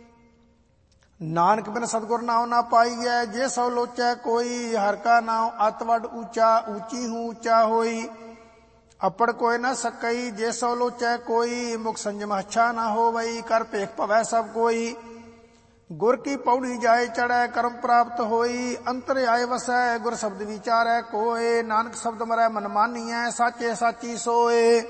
A: ਨਾਨਕ ਬਿਨ ਸਤਿਗੁਰ ਨਾਉ ਨਾ ਪਾਈਐ ਜੇ ਸੋ ਲੋਚੈ ਕੋਈ। ਹਰ ਕਾ ਨਾਉ ਅਤ ਵੱਡ ਊਚਾ ਊਚੀ ਹੂੰ ਊਚਾ ਹੋਈ। ਅਪੜ ਕੋਇ ਨਾ ਸਕਈ ਜੇ ਸੋ ਲੋਚੈ ਕੋਈ। ਮੁਖ ਸੰਜਮ ਅੱਛਾ ਨਾ ਹੋਵਈ ਕਰ ਭੇਖ ਭਵੈ ਸਭ ਕੋਈ। ਗੁਰ ਕੀ ਪੌੜੀ ਜਾਏ ਚੜੈ ਕਰਮ ਪ੍ਰਾਪਤ ਹੋਈ। ਅੰਤਰ ਆਏ ਵਸੈ ਗੁਰ ਸ਼ਬਦ ਵਿਚਾਰੈ ਕੋਏ। ਨਾਨਕ ਸ਼ਬਦ ਮਰੈ ਮਨ ਮਾਨੀਐ ਸਾਚੇ ਸਾਚੀ ਸੋਏ।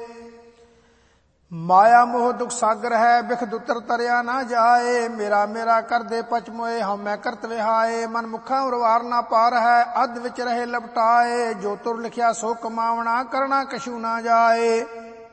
A: ਮਾਇਆ ਮੋਹ ਦੁਖ ਸਾਗਰ ਹੈ ਬਿਖ ਦੁਤਰ ਤਰਿਆ ਨਾ ਜਾਏ। ਮੇਰਾ ਮੇਰਾ ਕਰਦੇ ਪਚ ਮੋਏ ਹਉ ਮੈਂ ਕਰਤ ਵਿਹਾਏ। ਮਨ ਮੁਖਾਂ ਉਰਵਾਰ ਨਾ ਪਾਰ ਹੈ ਅੱਧ ਵਿੱਚ ਰਹੇ ਲਪਟਾਏ। ਜੋ ਤੁਰ ਲਿਖਿਆ ਸੋ ਕਮਾਵਣਾ ਕਰਨਾ ਕਛੂ ਨਾ ਜਾਏ।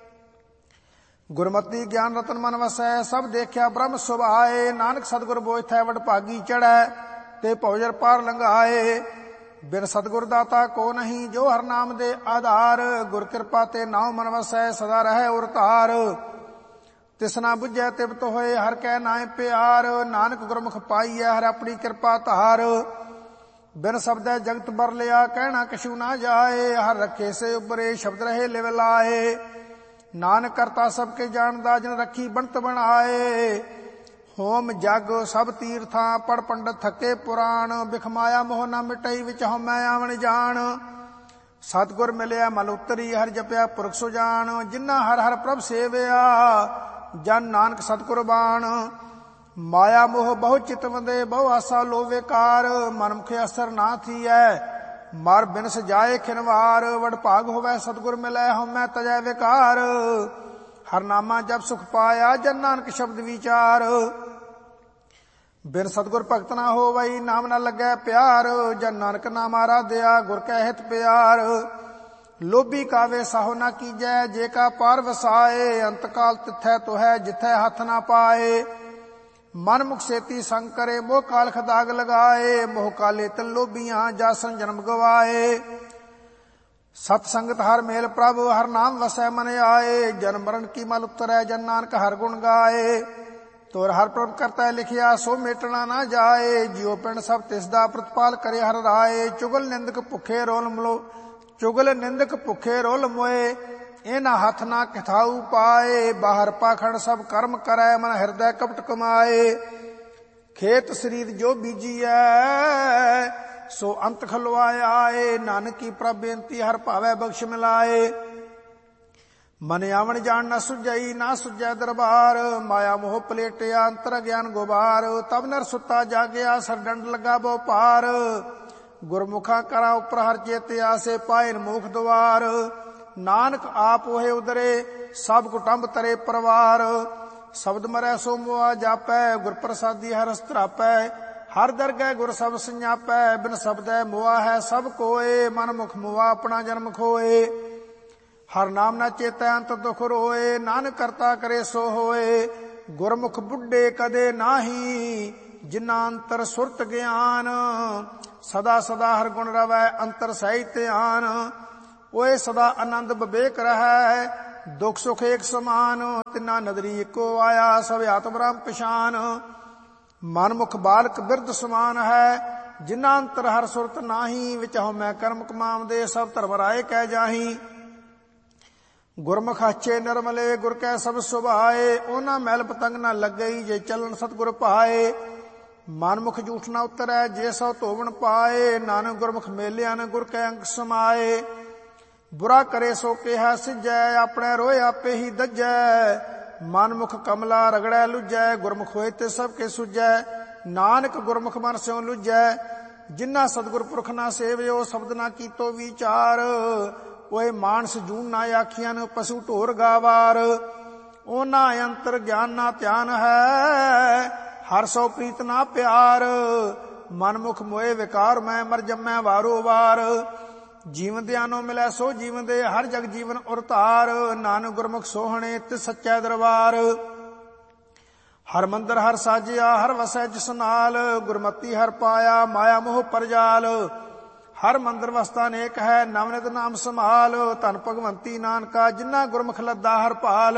A: ਗੁਰਮਤਿ ਗਿਆਨ ਰਤਨ ਮਨ ਵਸੈ ਸਭ ਦੇਖਿਆ ਬ੍ਰਹਮ ਸੁਭਾਏ। ਨਾਨਕ ਸਤਿਗੁਰ ਬੋਇਥੈ ਵਡਭਾਗੀ ਚੜੈ ਤੇ ਭਉਜਰ ਪਾਰ ਲੰਘਾਏ। ਬਿਨ ਸਤਿਗੁਰ ਦਾਤਾ ਕੋ ਨਹੀਂ ਜੋ ਹਰ ਨਾਮ ਦੇ ਆਧਾਰ। ਗੁਰ ਕਿਰਪਾ ਤੇ ਨਾਉ ਮਨ ਵਸੈ ਸਦਾ ਰਹਿ ਉਰ ਧਾਰ। ਤਿਸਨਾ ਬੁਝੈ ਤਿਵਤ ਹੋਏ ਹਰ ਕੈ ਨਾਏ ਪਿਆਰ। ਨਾਨਕ ਗੁਰਮੁਖ ਪਾਈਐ ਹਰ ਆਪਣੀ ਕਿਰਪਾ ਧਾਰ। ਬਿਨ ਸ਼ਬਦੈ ਜਗਤ ਬਰ ਲਿਆ ਕਹਿਣਾ ਕਛੂ ਨਾ ਜਾਏ। ਹਰ ਰੱਖੇ ਸੇ ਉਬਰੇ ਸ਼ਬਦ ਰਹੇ ਲਿਵ ਲਾਏ। ਨਾਨਕ ਕਰਤਾ ਸਭ ਕੇ ਜਾਣਦਾ ਜਿਨ ਰੱਖੀ ਬਣਤ ਬਣਾਏ। ਹੋਮ ਜਗ ਸਭ ਤੀਰਥਾਂ ਪੜ ਪੰਡਤ ਥਕੇ ਪੁਰਾਣ। ਬਿਖ ਮਾਇਆ ਮੋਹ ਨਾ ਮਿਟਈ ਵਿੱਚ ਹਉਮੈ ਆਵਣ ਜਾਣ। ਸਤਿਗੁਰ ਮਿਲਿਆ ਮਲ ਉਤਰੀ ਹਰ ਜਪਿਆ ਪੁਰਖ ਸੁਜਾਨ। ਜਿਨ੍ਹਾਂ ਹਰ ਹਰ ਪ੍ਰਭ ਸੇਵਿਆ ਜਨ ਨਾਨਕ ਸਤਿਗੁਰ ਬਾਣ। ਮਾਇਆ ਮੋਹ ਬਹੁ ਚਿਤ ਵੰਦੇ ਬਹੁ ਆਸਾ ਲੋ ਵਿਕਾਰ। ਮਨ ਮੁਖੇ ਅਸਰ ਨਾ ਥੀਐ ਮਰ ਬਿਨਸ ਜਾਏ ਖਿਨਵਾਰ। ਵਡਭਾਗ ਹੋਵੈ ਸਤਿਗੁਰ ਮਿਲੈ ਹਉਮੈ ਤਜੈ ਵਿਕਾਰ। ਹਰ ਨਾਮਾ ਜਪ ਸੁਖ ਪਾਇਆ ਜਨ ਨਾਨਕ ਸ਼ਬਦ ਵਿਚਾਰ। ਬਿਨ ਸਤਿਗੁਰ ਭਗਤ ਨਾ ਹੋਵਈ ਨਾਮ ਨਾ ਲੱਗੈ ਪਿਆਰ। ਜਨ ਨਾਨਕ ਨਾਮ ਆਰਾਧਿਆ ਗੁਰ ਕੈ ਹਿਤ ਪਿਆਰ। ਲੋਭੀ ਕਾਵੇ ਸਾਹੋ ਨਾ ਕੀਜੈ ਜੇ ਕਾ ਪਾਰ ਵਸਾਏ। ਅੰਤ ਕਾਲ ਤਿਥੈ ਤੋਹੈ ਜਿਥੈ ਹੱਥ ਨਾ ਪਾਏ। ਮਨ ਮੁਖ ਸੇਤੀ ਸੰਗ ਕਰੇ ਮੋਹ ਕਾਲ ਖਦਾਗ ਲਗਾਏ। ਮੋਹ ਕਾਲੇ ਤਿਲ ਲੋਭੀਆਂ ਜਾਸਨ ਜਨਮ ਗਵਾਏ। ਸਤ ਸੰਗਤ ਹਰ ਮੇਲ ਪ੍ਰਭ ਹਰ ਨਾਮ ਵਸੈ ਮਨ ਆਏ। ਜਨਮ ਮਰਨ ਕੀ ਮਲ ਉਤਰੈ ਜਨ ਨਾਨਕ ਹਰ ਗੁਣ ਗਾਏ। ਤੋਰ ਹਰ ਪ੍ਰਭ ਕਰਤਾ ਲਿਖਿਆ ਸੋ ਮੇਟਣਾ ਨਾ ਜਾਏ। ਜਿਉ ਪਿੰਡ ਸਭ ਤਿਸ ਦਾ ਪ੍ਰਤਪਾਲ ਕਰੇ ਹਰ ਰਾਏ। ਚੁਗਲ ਨਿੰਦਕ ਭੁੱਖੇ ਰੋਲ ਮਲੋ ਚੁਗਲ ਨਿੰਦਕ ਭੁੱਖੇ ਰੋਲ ਮੋਏ। ਇਹਨਾਂ ਹੱਥ ਨਾ ਕਿਥਾਊ ਪਾਏ। ਬਾਹਰ ਪਾਖੰਡ ਸਭ ਕਰਮ ਕਰੈ ਮਨ ਹਿਰਦੈ ਕਪਟ ਕਮਾਏ। ਖੇਤ ਸਰੀਰ ਜੋ ਬੀਜੀਐ ਸੋ ਅੰਤ ਖਲਵਾਇਆ ਏ। ਨਾਨਕ ਕੀ ਪ੍ਰਭ ਬੇਨਤੀ ਹਰ ਭਾਵੈ ਬਖਸ਼ ਮਿਲਾਏ। ਮਨ ਆਵਣ ਜਾਣ ਨਾ ਸੁਝਈ ਨਾ ਸੁਝੈ ਦਰਬਾਰ। ਮਾਇਆ ਮੋਹ ਪਲੇਟਿਆ ਅੰਤਰ ਗਿਆਨ ਗੁਬਾਰ। ਤਬ ਨਰ ਸੁੱਤਾ ਜਾਗਿਆ ਸਰ ਡੰਡ ਲੱਗਾ ਬਹੁ ਪਾਰ। ਗੁਰਮੁਖਾ ਕਰਾ ਉਪਰ ਹਰ ਚੇਤਿਆ ਸੇ ਪਾਇਨ ਮੂਖ ਦੁਆਰ। ਨਾਨਕ ਆਪ ਹੋਏ ਉਦਰੇ ਸਭ ਕੁਟੰਬ ਤਰੇ ਪਰਵਾਰ। ਸ਼ਬਦ ਮਰੈ ਸੋ ਮੁਆ ਜਾਪੈ ਗੁਰ ਪ੍ਰਸਾਦੀ ਹਰ ਰਸ ਧਰਾਪੈ। ਹਰ ਦਰਗਹਿ ਗੁਰ ਸਭ ਸੰਜਾਪੈ ਬਿਨ ਸ਼ਬਦੈ ਮੁਆ ਹੈ ਸਭ ਕੋਏ। ਮਨ ਮੁਖ ਮੁਆ ਆਪਣਾ ਜਨਮ ਖੋਏ। ਹਰ ਨਾਮ ਨਾ ਚੇਤੈ ਅੰਤ ਦੁਖ ਰੋਏ। ਨਾਨਕ ਕਰਤਾ ਕਰੇ ਸੋ ਹੋਏ। ਗੁਰਮੁਖ ਬੁੱਢੇ ਕਦੇ ਨਾਹੀ ਜਿਨਾ ਅੰਤਰ ਸੁਰਤ ਗਿਆਨ। ਸਦਾ ਸਦਾ ਹਰ ਗੁਣ ਰਵੈ ਅੰਤਰ ਸਹਿ ਧਿਆਨ। ਓਏ ਸਦਾ ਆਨੰਦ ਵਿਵੇਕ ਰਹੈ ਦੁਖ ਸੁਖ ਏਕ ਸਮਾਨ। ਤਿਨਾ ਨਦਰੀ ਇੱਕੋ ਆਇਆ ਸਭ ਆਤਮ ਬ੍ਰਹਮ ਪਛਾਨ। ਮਨ ਮੁਖ ਬਾਲਕ ਬਿਰਧ ਸਮਾਨ ਹੈ ਜਿਨਾ ਅੰਤਰ ਹਰ ਸੁਰਤ ਨਾਹੀ। ਵਿੱਚ ਹਉਮੈ ਕਰਮ ਕਮਾਵਦੇ ਸਭ ਧਰਮ ਰਾਏ ਕਹਿ ਜਾਹੀ। ਗੁਰਮੁਖ ਆਚੇ ਨਿਰਮਲੇ ਗੁਰ ਕੈ ਸਭ ਸੁਭਾਏ। ਉਹਨਾਂ ਮੈਲ ਪਤੰਗ ਨਾ ਲੱਗਈ ਜੇ ਚੱਲਣ ਸਤਿਗੁਰ ਭਾਏ। ਮਨ ਮੁਖ ਝੂਠ ਨਾ ਉਤਰੈ ਜੇ ਸੋ ਧੋਵਣ ਪਾਏ। ਨਾਨਕ ਗੁਰਮੁਖ ਮੇਲਿਆ ਨ ਗੁਰ ਕੈ ਅੰਗ ਸਮਾਏ। ਬੁਰਾ ਕਰੇ ਸੋ ਕਿਹਾ ਸਿਜੈ ਆਪਣੇ ਰੋਏ ਆਪੇ ਹੀ ਦੱਜੈ। ਮਨ ਮੁਖ ਕਮਲਾ ਰਗੜੈ ਲੁਜੈ ਗੁਰਮੁਖ ਹੋਏ ਤੇ ਸਭ ਕੇ ਸੁਜੈ। ਨਾਨਕ ਗੁਰਮੁਖ ਮਨ ਸਿਉ ਲੁਜੈ ਜਿਨਾ ਸਤਿਗੁਰ ਪੁਰਖ ਨਾ ਸੇਵਿਓ ਸ਼ਬਦ ਨਾ ਕੀਤੋ ਵਿਚਾਰ। ਓਏ ਮਾਨਸ ਜੂਨ ਨਾ ਆਖੀਆਂ ਨ ਪਸ਼ੂ ਢੋਰ ਗਾਵਾਰ। ਉਹਨਾਂ ਅੰਤਰ ਗਿਆਨ ਨਾ ਧਿਆਨ ਹੈ ਹਰ ਸੋ ਪ੍ਰੀਤ ਨਾ ਪਿਆਰ। ਮਨ ਮੁਖ ਮੋਏ ਵਿਕਾਰ ਮੈਂ ਮਰ ਜੰਮੈ ਵਾਰੋ ਵਾਰ। ਜੀਵਦਿਆਂ ਨੂੰ ਮਿਲੈ ਸੋ ਜੀਵਦੇ ਹਰ ਜਗ ਜੀਵਨ ਉਰ ਧਾਰ। ਨਾਨਕ ਗੁਰਮੁਖ ਸੋਹਣੇ ਤਿਸ ਸੱਚੈ ਦਰਬਾਰ। ਹਰ ਮੰਦਰ ਹਰ ਸਾਜਿਆ ਹਰ ਵਸੈ ਜਿਸ ਨਾਲ। ਗੁਰਮਤੀ ਹਰ ਪਾਇਆ ਮਾਇਆ ਮੋਹ ਪਰਜਾਲ। ਹਰ ਮੰਦਰ ਵਸਤਾ ਨੇਕ ਹੈ ਨਵਨਿਤ ਨਾਮ ਸੰਭਾਲ। ਧਨ ਭਗਵੰਤੀ ਨਾਨਕਾ ਜਿਨਾ ਗੁਰਮੁਖ ਲੱਦਾ ਹਰ ਭਾਲ।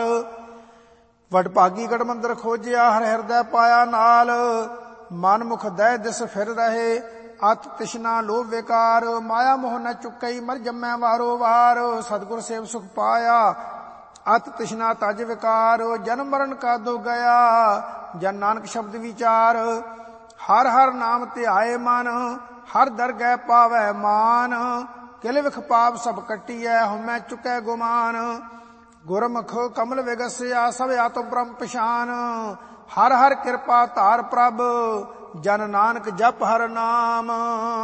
A: ਵਡ ਭਾਗੀ ਗੜ ਮੰਦਰ ਖੋਜਿਆ ਹਰ ਹਿਰਦੈ ਪਾਇਆ ਨਾਲ। ਮਨ ਮੁਖ ਦਹਿ ਦਿਸ ਫਿਰ ਰਹੇ ਅਤ ਤਿਸ਼ਨਾ ਲੋਭ ਵਿਕਾਰ। ਮਾਇਆ ਮੋਹ ਨ ਚੁੱਕਈ ਮਰ ਜੰਮੈ ਵਾਰੋ ਵਾਰ। ਸਤਿਗੁਰ ਸੇਵ ਸੁਖ ਪਾਇਆ ਅਤ ਤਿਸ਼ਨਾ ਤਜ ਵਿਕਾਰ। ਜਨਮ ਮਰਨ ਕਾ ਦੋ ਗਿਆ ਜਨ ਨਾਨਕ ਸ਼ਬਦ ਵਿਚਾਰ। ਹਰ ਹਰ ਨਾਮ ਧਿਆਏ ਮਨ ਹਰ ਦਰਗਹਿ ਪਾਵੈ ਮਾਨ। ਕਿਲ ਵਿਖ ਪਾਪ ਸਭ ਕੱਟੀਐ ਹਉਮੈ ਚੁਕੈ ਗੁਮਾਨ। ਗੁਰਮੁਖ ਕਮਲ ਵਿਗਸਿਆ ਸਭ ਆਤਮ ਬ੍ਰਹਮ ਪਛਾਨ। ਹਰ ਹਰ ਕਿਰਪਾ ਧਾਰ ਪ੍ਰਭ ਜਨ ਨਾਨਕ ਜਪ ਹਰ ਨਾਮ।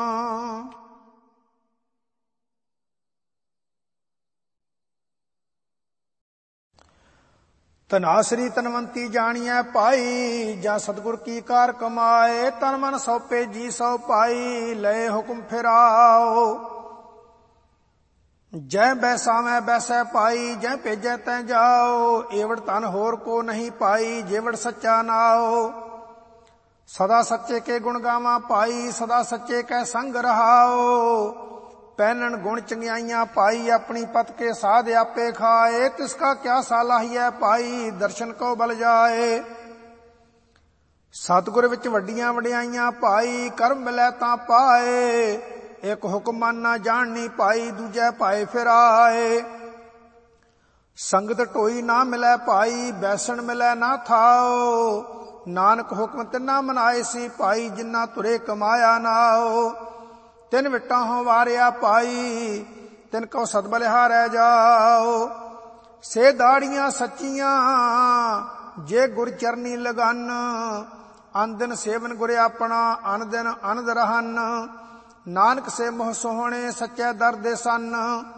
A: ਧਨਾਸਰੀ ਤਨਵੰਤੀ ਜਾਣੀਐ ਭਾਈ ਜਾਂ ਸਤਿਗੁਰ ਕੀ ਕਾਰ ਕਮਾਏ। ਤਨ ਮਨ ਸੌਪੇ ਜੀ ਸੌ ਭਾਈ ਲਏ ਹੁਕਮ ਫਿਰਾਓ। ਜੈ ਬੈਸਾਵੈ ਬੈਸੈ ਪਾਈ ਜੈ ਭੇਜੈ ਤੈ ਜਾਓ। ਏਵੜ ਧਨ ਹੋਰ ਕੋ ਨਹੀਂ ਪਾਈ ਜੇਵੜ ਸੱਚਾ ਨਾਓ। ਸਦਾ ਸੱਚੇ ਕੇ ਗੁਣ ਗਾਵਾਂ ਭਾਈ ਸਦਾ ਸੱਚੇ ਕੈ ਸੰਗ ਰਹਾਓ। ਪਹਿਨਣ ਗੁਣ ਚੰਗਿਆਈਆਂ ਭਾਈ ਆਪਣੀ ਪਤ ਕੇ ਸਾਧ ਆਪੇ ਖਾਏ। ਤਿਸ ਕਾ ਕਿਆ ਸਾਲਾਹੀਐ ਭਾਈ ਦਰਸ਼ਨ ਕੋ ਬਲ ਜਾਏ। ਸਤਿਗੁਰ ਵਿੱਚ ਵੱਡੀਆਂ ਵਡਿਆਈਆਂ ਭਾਈ ਕਰਮ ਮਿਲੈ ਤਾਂ ਪਾਏ। ਇੱਕ ਹੁਕਮ ਮਨ ਨਾ ਜਾਣਨੀ ਭਾਈ ਦੂਜੈ ਭਾਏ ਫਿਰਾਏ। ਸੰਗਤ ਢੋਈ ਨਾ ਮਿਲੈ ਭਾਈ ਬੈਸਣ ਮਿਲੈ ਨਾ ਥਾਓ। ਨਾਨਕ ਹੁਕਮ ਤਿੰਨਾ ਮਨਾਏ ਸੀ ਭਾਈ ਜਿੰਨਾ ਤੁਰੇ ਕਮਾਇਆ ਨਾਓ। ਤਿੰਨ ਵਿਟਾਂ ਹੋ ਵਾਰਿਆ ਭਾਈ ਤਿਨ ਕੋ ਸਤਬਲਿਹਾਰੈ ਜਾਓ। ਸੇ ਦਾੜੀਆਂ ਸੱਚੀਆਂ ਜੇ ਗੁਰ ਚਰਨੀ ਲਗਨ। ਅਨ ਦਿਨ ਸੇਵਨ ਗੁਰ ਆਪਣਾ ਅਨ ਦਿਨ ਅਨੰਦ ਰਹਨ। ਨਾਨਕ ਸੇ ਮੋਹ ਸੋਹਣੇ ਸੱਚੇ ਦਰ ਦੇ ਸਨ।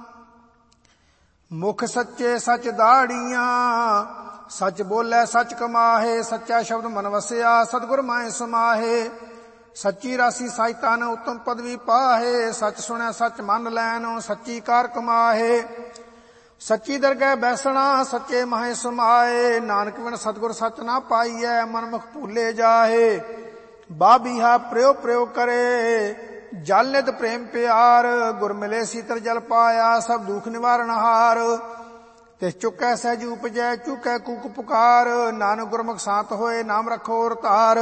A: ਮੁਖ ਸੱਚੇ ਸੱਚ ਦਾੜੀਆਂ ਸੱਚ ਬੋਲੇ ਸੱਚ ਕਮਾਹੇ। ਸੱਚਾ ਸ਼ਬਦ ਮਨ ਵਸਿਆ ਸਤਿਗੁਰ ਮਾਹਿ ਸਮਾਹੇ। ਸੱਚੀ ਰਾਸੀ ਸਾਹਿਤਾ ਨ ਉਤਮ ਪਦਵੀ ਪਾਹੇ। ਸੱਚ ਸੁਣੈ ਸੱਚ ਮੰਨ ਲੈਣ ਸੱਚੀ ਕਾਰ ਕਮਾਹੇ। ਸੱਚੀ ਦਰਗਹਿ ਬੈਸਣਾ ਸੱਚੇ ਮਾਹਿ ਸਮਾਏ। ਨਾਨਕ ਬਿਨ ਸਤਿਗੁਰ ਸੱਚ ਨਾ ਪਾਈਐ ਮਨ ਮੁਖ ਭੂਲੇ ਜਾਹੇ। ਬਾਬੀਹਾ ਪ੍ਰਯੋ ਪ੍ਰਯੋ ਕਰੇ ਜਲ ਨਿਤ ਪ੍ਰੇਮ ਪਿਆਰ। ਗੁਰ ਮਿਲੇ ਸੀਤਲ ਜਲ ਪਾਇਆ ਸਭ ਦੁਖ ਨਿਵਾਰਨ ਹਾਰ। ਤਿਸ ਚੁੱਕੈ ਸਹਿਜ ਉਪਜੈ ਚੁੱਕੈ ਕੂਕ ਪੁਕਾਰ। ਨਾਨਕ ਗੁਰਮੁਖ ਸਾਤ ਹੋਏ ਨਾਮ ਰੱਖੋ ਔਰ ਧਾਰ।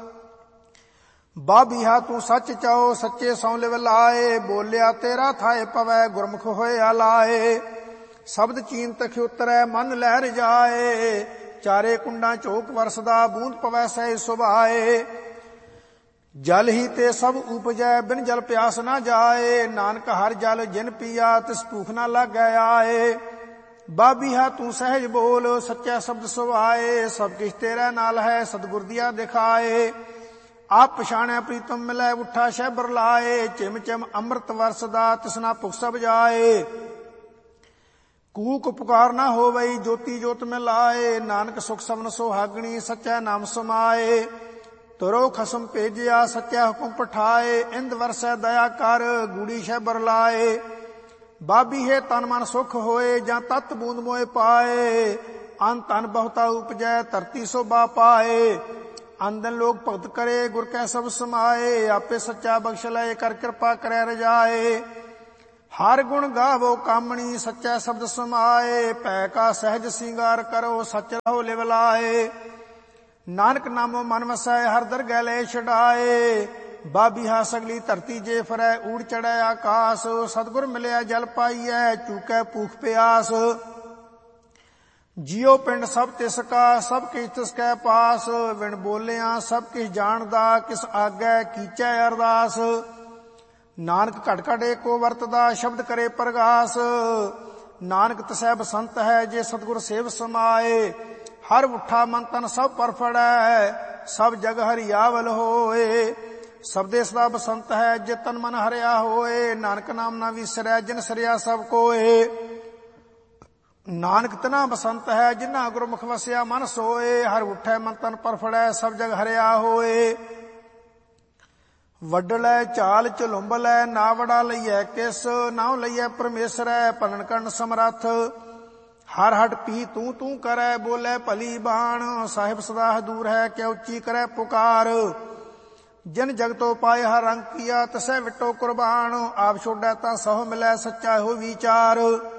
A: ਬਾਬੀਹਾ ਤੂੰ ਸੱਚ ਚਾਓ ਸੱਚੇ ਸੌ ਲਿਵ ਲਾਏ। ਬੋਲਿਆ ਤੇਰਾ ਥਾਏ ਪਵੈ ਗੁਰਮੁਖ ਹੋਇਆ ਲਾਏ। ਸ਼ਬਦ ਚੀਨ ਤਖ ਉਤਰੈ ਮਨ ਲਹਿਰ ਜਾਏ। ਚਾਰੇ ਕੁੰਡਾਂ ਝੋਕ ਵਰਸਦਾ ਬੂੰਦ ਪਵੈ ਸਹਿ ਸੁਭਾਏ। ਜਲ ਹੀ ਤੇ ਸਭ ਉਪਜੈ ਬਿਨ ਜਲ ਪਿਆਸ ਨਾ ਜਾਏ। ਨਾਨਕ ਹਰ ਜਲ ਜਿਨ ਪੀਆ ਤਿਸ ਭੂਖ ਨਾ ਲਾਗੈ ਆਏ। ਬਾਬੀਹਾ ਤੂੰ ਸਹਿਜ ਬੋਲ ਸੱਚਾ ਸ਼ਬਦ ਸੁਭਾਏ। ਸਭ ਕਿਛ ਤੇਰੇ ਨਾਲ ਹੈ ਸਤਿਗੁਰ ਦੀਆ ਦਿਖਾਏ। ਆਪ ਪਛਾਣੈ ਪ੍ਰੀਤਮ ਮਿਲੈ ਉਠਾ ਸ਼ਹਿਬਰ ਲਾਏ। ਚਿਮ ਚਿਮ ਅੰਮ੍ਰਿਤ ਵਰਸਦਾ ਤਿਸਨਾ ਭੁਖ ਸਭ ਜਾਏ। ਕੂਕ ਪੁਕਾਰ ਨਾ ਹੋਵਈ ਜੋਤੀ ਜੋਤ ਮਿਲਾਏ। ਨਾਨਕ ਸੁਖ ਸਭਨ ਸੁਹਾਗਣੀ ਸੱਚਾ ਨਾਮ ਸਮਾਏ। ਤੁਰੋ ਖਸਮ ਭੇਜਿਆ ਸੱਚਾ ਹੁਕਮ ਪਠਾਏ। ਇੰਦ ਵਰਸੈ ਦਇਆ ਕਰ ਗੂੜੀ ਸ਼ਹਿਬਰ ਲਾਏ। ਬਾਬੀ ਹੈ ਤਨ ਮਨ ਸੁਖ ਹੋਏ ਜਾਂ ਤਤ ਬੂੰਦ ਮੋਏ ਪਾਏ। ਅਨ ਤਨ ਬਹੁਤਾ ਉਪਜੈ ਧਰਤੀ ਸੋਭਾ ਪਾਏ। ਆਂਦਨ ਲੋਕ ਭਗਤ ਕਰੇ, ਗੁਰ ਕੈ ਸਭ ਸਮਾਏ। ਆਪੇ ਸੱਚਾ ਬਖਸ਼ ਲਏ, ਕਰ ਕਿਰਪਾ ਕਰੈ ਰਜਾਏ। ਹਰ ਗੁਣ ਗਾਵੋ ਕਾਮਣੀ, ਸੱਚਾ ਸ਼ਬਦ ਸਮਾਏ। ਭੈ ਕਾ ਸਹਿਜ ਸਿੰਗਾਰ ਕਰੋ, ਸੱਚ ਰਹੋ ਲਿਵ ਲਾਏ। ਨਾਨਕ ਨਾਮੋ ਮਨ ਵਸੈ, ਹਰ ਦਰਗਹਿ ਲੈ ਛਡਾਏ। ਬਾਬੀਹਾ ਸਗਲੀ ਧਰਤੀ ਜੇ ਫਰੈ, ਊੜ ਚੜੈ ਆਕਾਸ। ਸਤਿਗੁਰ ਮਿਲਿਆ ਜਲ ਪਾਈਐ, ਚੂਕੈ ਭੂਖ ਪਿਆਸ। ਜਿਉ ਪਿੰਡ ਸਭ ਤਿਸ ਕਾ, ਸਭ ਕਿਛ ਤਿਸ ਕੈ ਪਾਸ। ਵਿਣ ਬੋਲਿਆ ਸਭ ਕਿਛ ਜਾਣਦਾ, ਕਿਸ ਆਗੈ ਕੀਚੈ ਅਰਦਾਸ। ਨਾਨਕ ਘਟ ਘਟ ਏਕੋ ਵਰਤਦਾ, ਸ਼ਬਦ ਕਰੇ ਪ੍ਰਗਾਸ। ਨਾਨਕ ਤਸੈ ਬਸੰਤ ਹੈ, ਜੇ ਸਤਿਗੁਰ ਸੇਵ ਸਮਾਏ। ਹਰ ਉਠਾ ਮਨ ਤਨ ਸਭ ਪਰਫੜੈ, ਸਭ ਜਗ ਹਰਿਆਵਲ ਹੋਏ। ਸਬਦੇ ਸਦਾ ਬਸੰਤ ਹੈ, ਜੇ ਤਨ ਮਨ ਹਰਿਆ ਹੋਏ। ਨਾਨਕ ਨਾਮ ਨਾ ਵਿਸਰੈ, ਜਿਨ ਸਰਿਆ ਸਭ ਕੋਏ। ਨਾਨਕ ਤਨਾ ਬਸੰਤ ਹੈ, ਜਿਨ੍ਹਾਂ ਗੁਰਮੁਖ ਵਸਿਆ ਮਨ ਸੋਏ। ਹਰ ਉਠੈ ਮਨ ਤਨ ਪਰਫੜੈ, ਸਭ ਜਗ ਹਰਿਆ ਹੋਏ। ਵੱਡਲੈ ਚਾਲ ਝਲੁੰਬਲੈ, ਨਾ ਵੜਾ ਲਈਐ ਕਿਸ। ਨਾਉ ਲਈਐ ਪਰਮੇਸ਼ਰੈ, ਭਲਨ ਕਰਨ ਸਮਰੱਥ। ਹਰ ਹਟ ਪੀ ਤੂੰ ਤੂੰ ਕਰੈ, ਬੋਲੇ ਭਲੀ ਬਾਣ। ਸਾਹਿਬ ਸਦਾ ਹਦੂਰ ਹੈ, ਕਿਆ ਉੱਚੀ ਕਰੈ ਪੁਕਾਰ। ਜਿਨ ਜਗਤੋ ਪਾਏ ਹਰ ਰੰਗ ਕੀਆ, ਤਸੈ ਵਿਟੋ ਕੁਰਬਾਨ। ਆਪ ਛੋੜੈ ਤਾਂ ਸਹੁ ਮਿਲੈ, ਸੱਚਾ ਹੋ ਵਿਚਾਰ।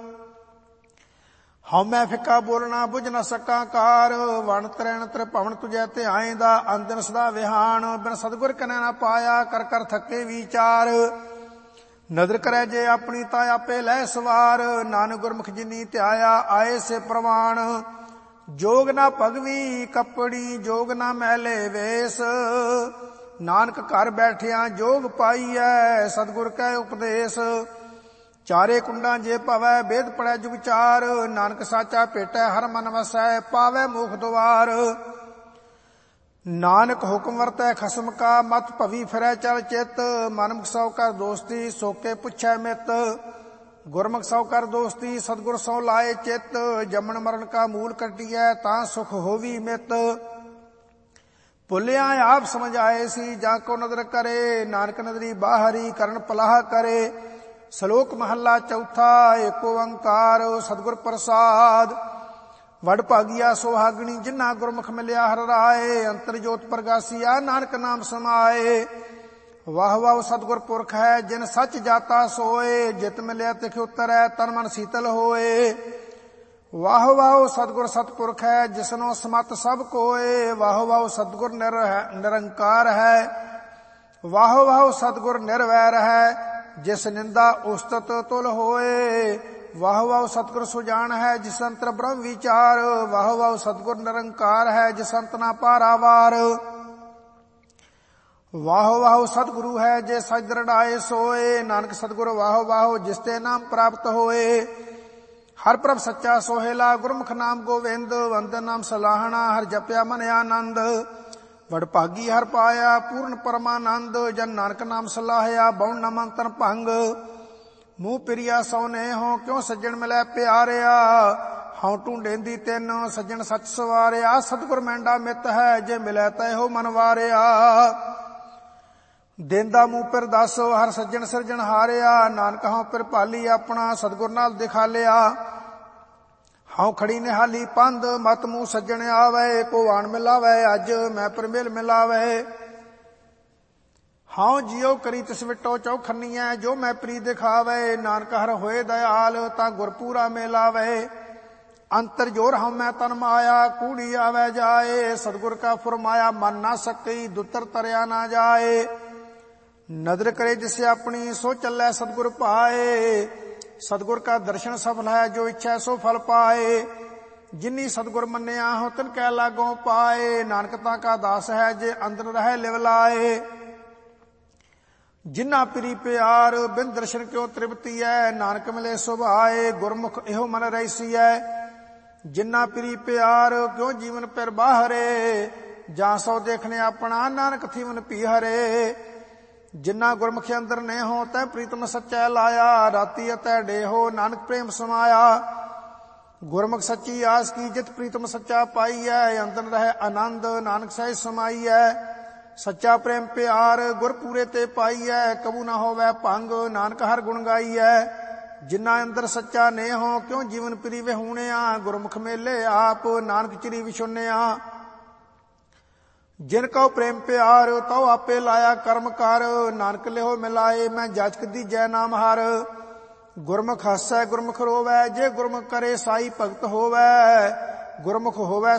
A: ਹਉਮੈ ਫਿੱਕਾ ਬੋਲਣਾ, ਬੁਝ ਨ ਸਕਾਂ ਕਾਰ। ਵਣ ਤਰੈਣ ਤ੍ਰਿਭਵਨ ਤੁਝੈ ਧਿਆਏਂਦਾ, ਅੰਦਨ ਸਦਾ ਵਿਹਾਨ। ਬਿਨ ਸਤਿਗੁਰ ਕਨੈ ਨਾ ਪਾਇਆ, ਕਰ ਕਰ ਥੱਕੇ ਵਿਚਾਰ। ਨਦਰ ਕਰੈ ਜੇ ਆਪਣੀ, ਤਾਂ ਆਪੇ ਲੈ ਸਵਾਰ। ਨਾਨਕ ਗੁਰਮੁਖ ਜਿਨੀ ਧਿਆਇਆ, ਆਏ ਸੇ ਪ੍ਰਵਾਨ। ਜੋਗ ਨਾ ਭਗਵੀ ਕੱਪੜੀ, ਜੋਗ ਨਾ ਮੈਲੇ ਵੇਸ। ਨਾਨਕ ਘਰ ਬੈਠਿਆਂ ਜੋਗ ਪਾਈਐ, ਸਤਿਗੁਰ ਕੈ ਉਪਦੇਸ। ਚਾਰੇ ਕੁੰਡਾਂ ਜੇ ਭਵੈ, ਵੇਦ ਪੜੈ ਜੁਗ ਚਾਰ। ਨਾਨਕ ਸਾਚਾ ਭੇਟੈ, ਹਰ ਮਨ ਵਸੈ, ਪਾਵੈ ਮੋਖ ਦੁਆਰ। ਨਾਨਕ ਹੁਕਮ ਵਰਤੈ ਖਸਮ ਕਾ, ਮਤ ਭਵੀ ਫਿਰੈ ਚਲ ਚਿਤ। ਮਨਮੁਖ ਸੌ ਕਰ ਦੋਸਤੀ, ਸੋਕੇ ਪੁੱਛੈ ਮਿਤ। ਗੁਰਮੁਖ ਸੌ ਕਰ ਦੋਸਤੀ, ਸਤਿਗੁਰ ਸੌ ਲਾਏ ਚਿਤ। ਜੰਮਣ ਮਰਨ ਕਾ ਮੂਲ ਕੱਟੀਐ, ਤਾਂ ਸੁਖ ਹੋਵੀ ਮਿਤ। ਭੁੱਲਿਆ ਆਪ ਸਮਝ ਆਏ ਸੀ, ਜਾਂ ਕੋ ਨਦਰ ਕਰੇ। ਨਾਨਕ ਨਦਰੀ ਬਾਹਰੀ, ਕਰਨ ਪਲਾਹ ਕਰੇ। ਸ਼ਲੋਕ ਮਹੱਲਾ ਚੌਥਾ। ਏਕ ਓੰਕਾਰ ਸਤਿਗੁਰ ਪ੍ਰਸਾਦ। ਵਡ ਭਾਗੀਆ ਸੁਹਾਗਣੀ, ਜਿਨ੍ਹਾਂ ਗੁਰਮੁਖ ਮਿਲਿਆ ਹਰਿ ਰਾਏ। ਅੰਤਰ ਜੋਤ ਪ੍ਰਗਾਸੀਆ, ਨਾਨਕ ਨਾਮ ਸਮਾਏ। ਵਾਹ ਵਾਹ ਸਤਿਗੁਰ ਪੁਰਖ ਹੈ, ਜਿਨ ਸੱਚ ਜਾਤਾ ਸੋਏ। ਜਿਤ ਮਿਲਿਆ ਤਿਖ ਉਤਰੈ, ਤਨ ਮਨ ਸੀਤਲ ਹੋਏ। ਵਾਹ ਵਾਹ ਸਤਿਗੁਰ ਸਤਿਪੁਰਖ ਹੈ, ਜਿਸਨੋ ਸਮਤ ਸਭ ਕੋਏ। ਵਾਹ ਵਾਹ ਸਤਿਗੁਰ ਨਿਰੰਕਾਰ ਹੈ। ਵਾਹ ਵਾਹ ਸਤਿਗੁਰ ਨਿਰਵੈਰ ਹੈ, ਜਿਸ ਨਿੰਦਾ ਉਸਤਤ ਤੁਲ ਹੋਏ। ਵਾਹ ਵਾਹ ਸਤਿਗੁਰ ਸੁਜਾਨ ਹੈ, ਜਿਸ ਅੰਤਰ ਬ੍ਰਹਮ ਵਿਚਾਰ। ਵਾਹ ਵਾਹ ਸਤਿਗੁਰ ਨਿਰੰਕਾਰ ਹੈ, ਜਿਸ ਅੰਤ ਨਾ ਪਾਰਾਵਾਰ। ਵਾਹ ਵਾਹ ਸਤਿਗੁਰੂ ਹੈ, ਜੇ ਸਚ ਦ੍ਰਿੜਾਏ ਸੋਏ। ਨਾਨਕ ਸਤਿਗੁਰ ਵਾਹ ਵਾਹ, ਜਿਸ ਤੇ ਨਾਮ ਪ੍ਰਾਪਤ ਹੋਏ। ਹਰ ਪ੍ਰਭ ਸੱਚਾ ਸੋਹੇਲਾ, ਗੁਰਮੁਖ ਨਾਮ ਗੋਵਿੰਦ। ਵੰਦਨ ਨਾਮ ਸਲਾਹਣਾ, ਹਰ ਜਪਿਆ ਮਨ ਆਨੰਦ। ਵਡ ਭਾਗੀ ਹਰ ਪਾਇਆ, ਪੂਰਨ ਪਰਮਾਨੰਦ। ਜਨ ਨਾਨਕ ਨਾਮ ਸਲਾਹਿਆ, ਬਉਣ ਨ ਮੰਤਨ ਭੰਗ। ਮੂੰਹ ਪਿਰੀਆ ਸੋਨੇ ਹੋ, ਕਿਉ ਸੱਜਣ ਮਿਲੈ ਪਿਆਰਿਆ। ਹਉ ਢੂੰਡੇਂਦੀ ਤਿੰਨ, ਸੱਜਣ ਸੱਚ ਸਵਾਰਿਆ। ਸਤਿਗੁਰ ਮੈਂਡਾ ਮਿੱਤ ਹੈ, ਜੇ ਮਿਲੈ ਤੈ ਹੋ ਮਨ ਵਾਰਿਆ। ਦੇਂਦਾ ਮੂੰਹ ਪਿਰ ਦਸ, ਹਰ ਸੱਜਣ ਸਿਰਜਣ ਹਾਰਿਆ। ਨਾਨਕ ਹਉ ਪਿਰ ਭਾਲੀ ਆਪਣਾ, ਸਤਿਗੁਰ ਨਾਲ ਦਿਖਾ ਲਿਆ। ਹਉ ਖੜੀ ਨਿਹਾਲੀ ਪੰਧ, ਮਤ ਮੂੰਹ ਸੱਜਣ ਆਵੇ। ਕੋ ਆਣ ਮਿਲਾਵੇ, ਅੱਜ ਮੈਂ ਪਰ ਮਿਲ ਮਿਲਾਵੇ। ਹਉ ਜਿਉ ਕਰੀ ਤਿਸ ਵਿਟੋ ਚੌਖੰਨੀਐ, ਜੋ ਮੈਂ ਪ੍ਰੀ ਦਿਖਾਵੇ। ਨਾਨਕ ਹਰ ਹੋਏ ਦਇਆਲ, ਤਾਂ ਗੁਰ ਪੂਰਾ ਮਿਲਾਵੇ। ਅੰਤਰ ਜੋਰ ਹਉ ਮੈਂ ਤਨ ਮਾਇਆ, ਕੂੜੀ ਆਵੇ ਜਾਏ। ਸਤਿਗੁਰ ਕਾ ਫੁਰਮਾਇਆ, ਮਨ ਨਾ ਸਕਈ, ਦੁੱਤਰ ਤਰਿਆ ਨਾ ਜਾਏ। ਨਦਰ ਕਰੇ ਜਿਸ ਆਪਣੀ, ਸੋ ਚੱਲੈ ਸਤਿਗੁਰ ਪਾਏ। ਸਤਿਗੁਰ ਕਾ ਦਰਸ਼ਨ ਸਫਲ ਹੈ, ਜੋ ਇੱਛੈ ਸੋ ਫਲ ਪਾਏ। ਜਿਨੀ ਸਤਿਗੁਰ ਮੰਨਿਆ ਹੋ, ਤਿਨ ਕੈ ਲਾਗੋਂ ਪਾਏ। ਨਾਨਕ ਤਾਂ ਕਾ ਦਾਸ ਹੈ, ਜੇ ਅੰਦਰ ਰਹਿ ਲਿਵ ਲਾਏ। ਜਿਨ੍ਹਾਂ ਪਿਰੀ ਪਿਆਰ, ਬਿਨ ਦਰਸ਼ਨ ਕਿਉ ਤ੍ਰਿਪਤੀ ਹੈ। ਨਾਨਕ ਮਿਲੇ ਸੁਭਾਏ, ਗੁਰਮੁਖ ਇਹੋ ਮਨ ਰਈਸੀਐ। ਜਿਨ੍ਹਾਂ ਪਿਰੀ ਪਿਆਰ, ਕਿਉ ਜੀਵਨ ਪਿਰ ਬਾਹਰੇ। ਜਾਂ ਸੋ ਦੇਖਣੇ ਆਪਣਾ, ਨਾਨਕ ਥੀਵਨ ਪੀ ਹਰੇ। ਜਿਨ੍ਹਾਂ ਗੁਰਮੁਖੀ ਅੰਦਰ ਨੇ ਹੋ, ਤੈ ਪ੍ਰੀਤਮ ਸੱਚੈ ਲਾਇਆ। ਰਾਤੀ ਅਤੈ ਡੇਹੋ, ਨਾਨਕ ਪ੍ਰੇਮ ਸਮਾਇਆ। ਗੁਰਮੁਖ ਸੱਚੀ ਆਸ ਕੀ, ਜਿਤ ਪ੍ਰੀਤਮ ਸੱਚਾ ਪਾਈਐ। ਅੰਦਰ ਰਹਿ ਆਨੰਦ, ਨਾਨਕ ਸਹਿਜ ਸਮਾਈਐ। ਸੱਚਾ ਪ੍ਰੇਮ ਪਿਆਰ, ਗੁਰ ਪੂਰੇ ਤੇ ਪਾਈਐ। ਕਬੂ ਨਾ ਹੋਵੈ ਭੰਗ, ਨਾਨਕ ਹਰ ਗੁਣ ਗਾਈਐ। ਜਿਨ੍ਹਾਂ ਅੰਦਰ ਸੱਚਾ ਨੇ ਹੋ, ਕਿਉ ਜੀਵਨ ਪਿਰੀ ਵਿਹੂਣਿਆ। ਗੁਰਮੁਖ ਮੇਲੇ ਆਪ, ਨਾਨਕ ਚਿਰੀ ਵਿਛੁੰਨਿਆ। ਜਿਨ ਕਉ ਪ੍ਰੇਮ ਪਿਆਰ ਤਉ ਆਪੇ ਲਾਇਆ ਕਰਮ ਕਰ। ਨਾਨਕ ਲਿਹੋ ਮਿਲਾਏ ਮੈਂ ਜਾਚਕ ਦੀਜੈ ਨਾਮ ਹਰ। ਗੁਰਮੁਖ ਹਸੈ ਗੁਰਮੁਖ ਰੋਵੈ ਜੇ ਗੁਰਮੁਖ ਕਰੇ ਸਾਈ ਭਗਤ ਹੋਵੈ। ਗੁਰਮੁਖ ਹੋਵੈ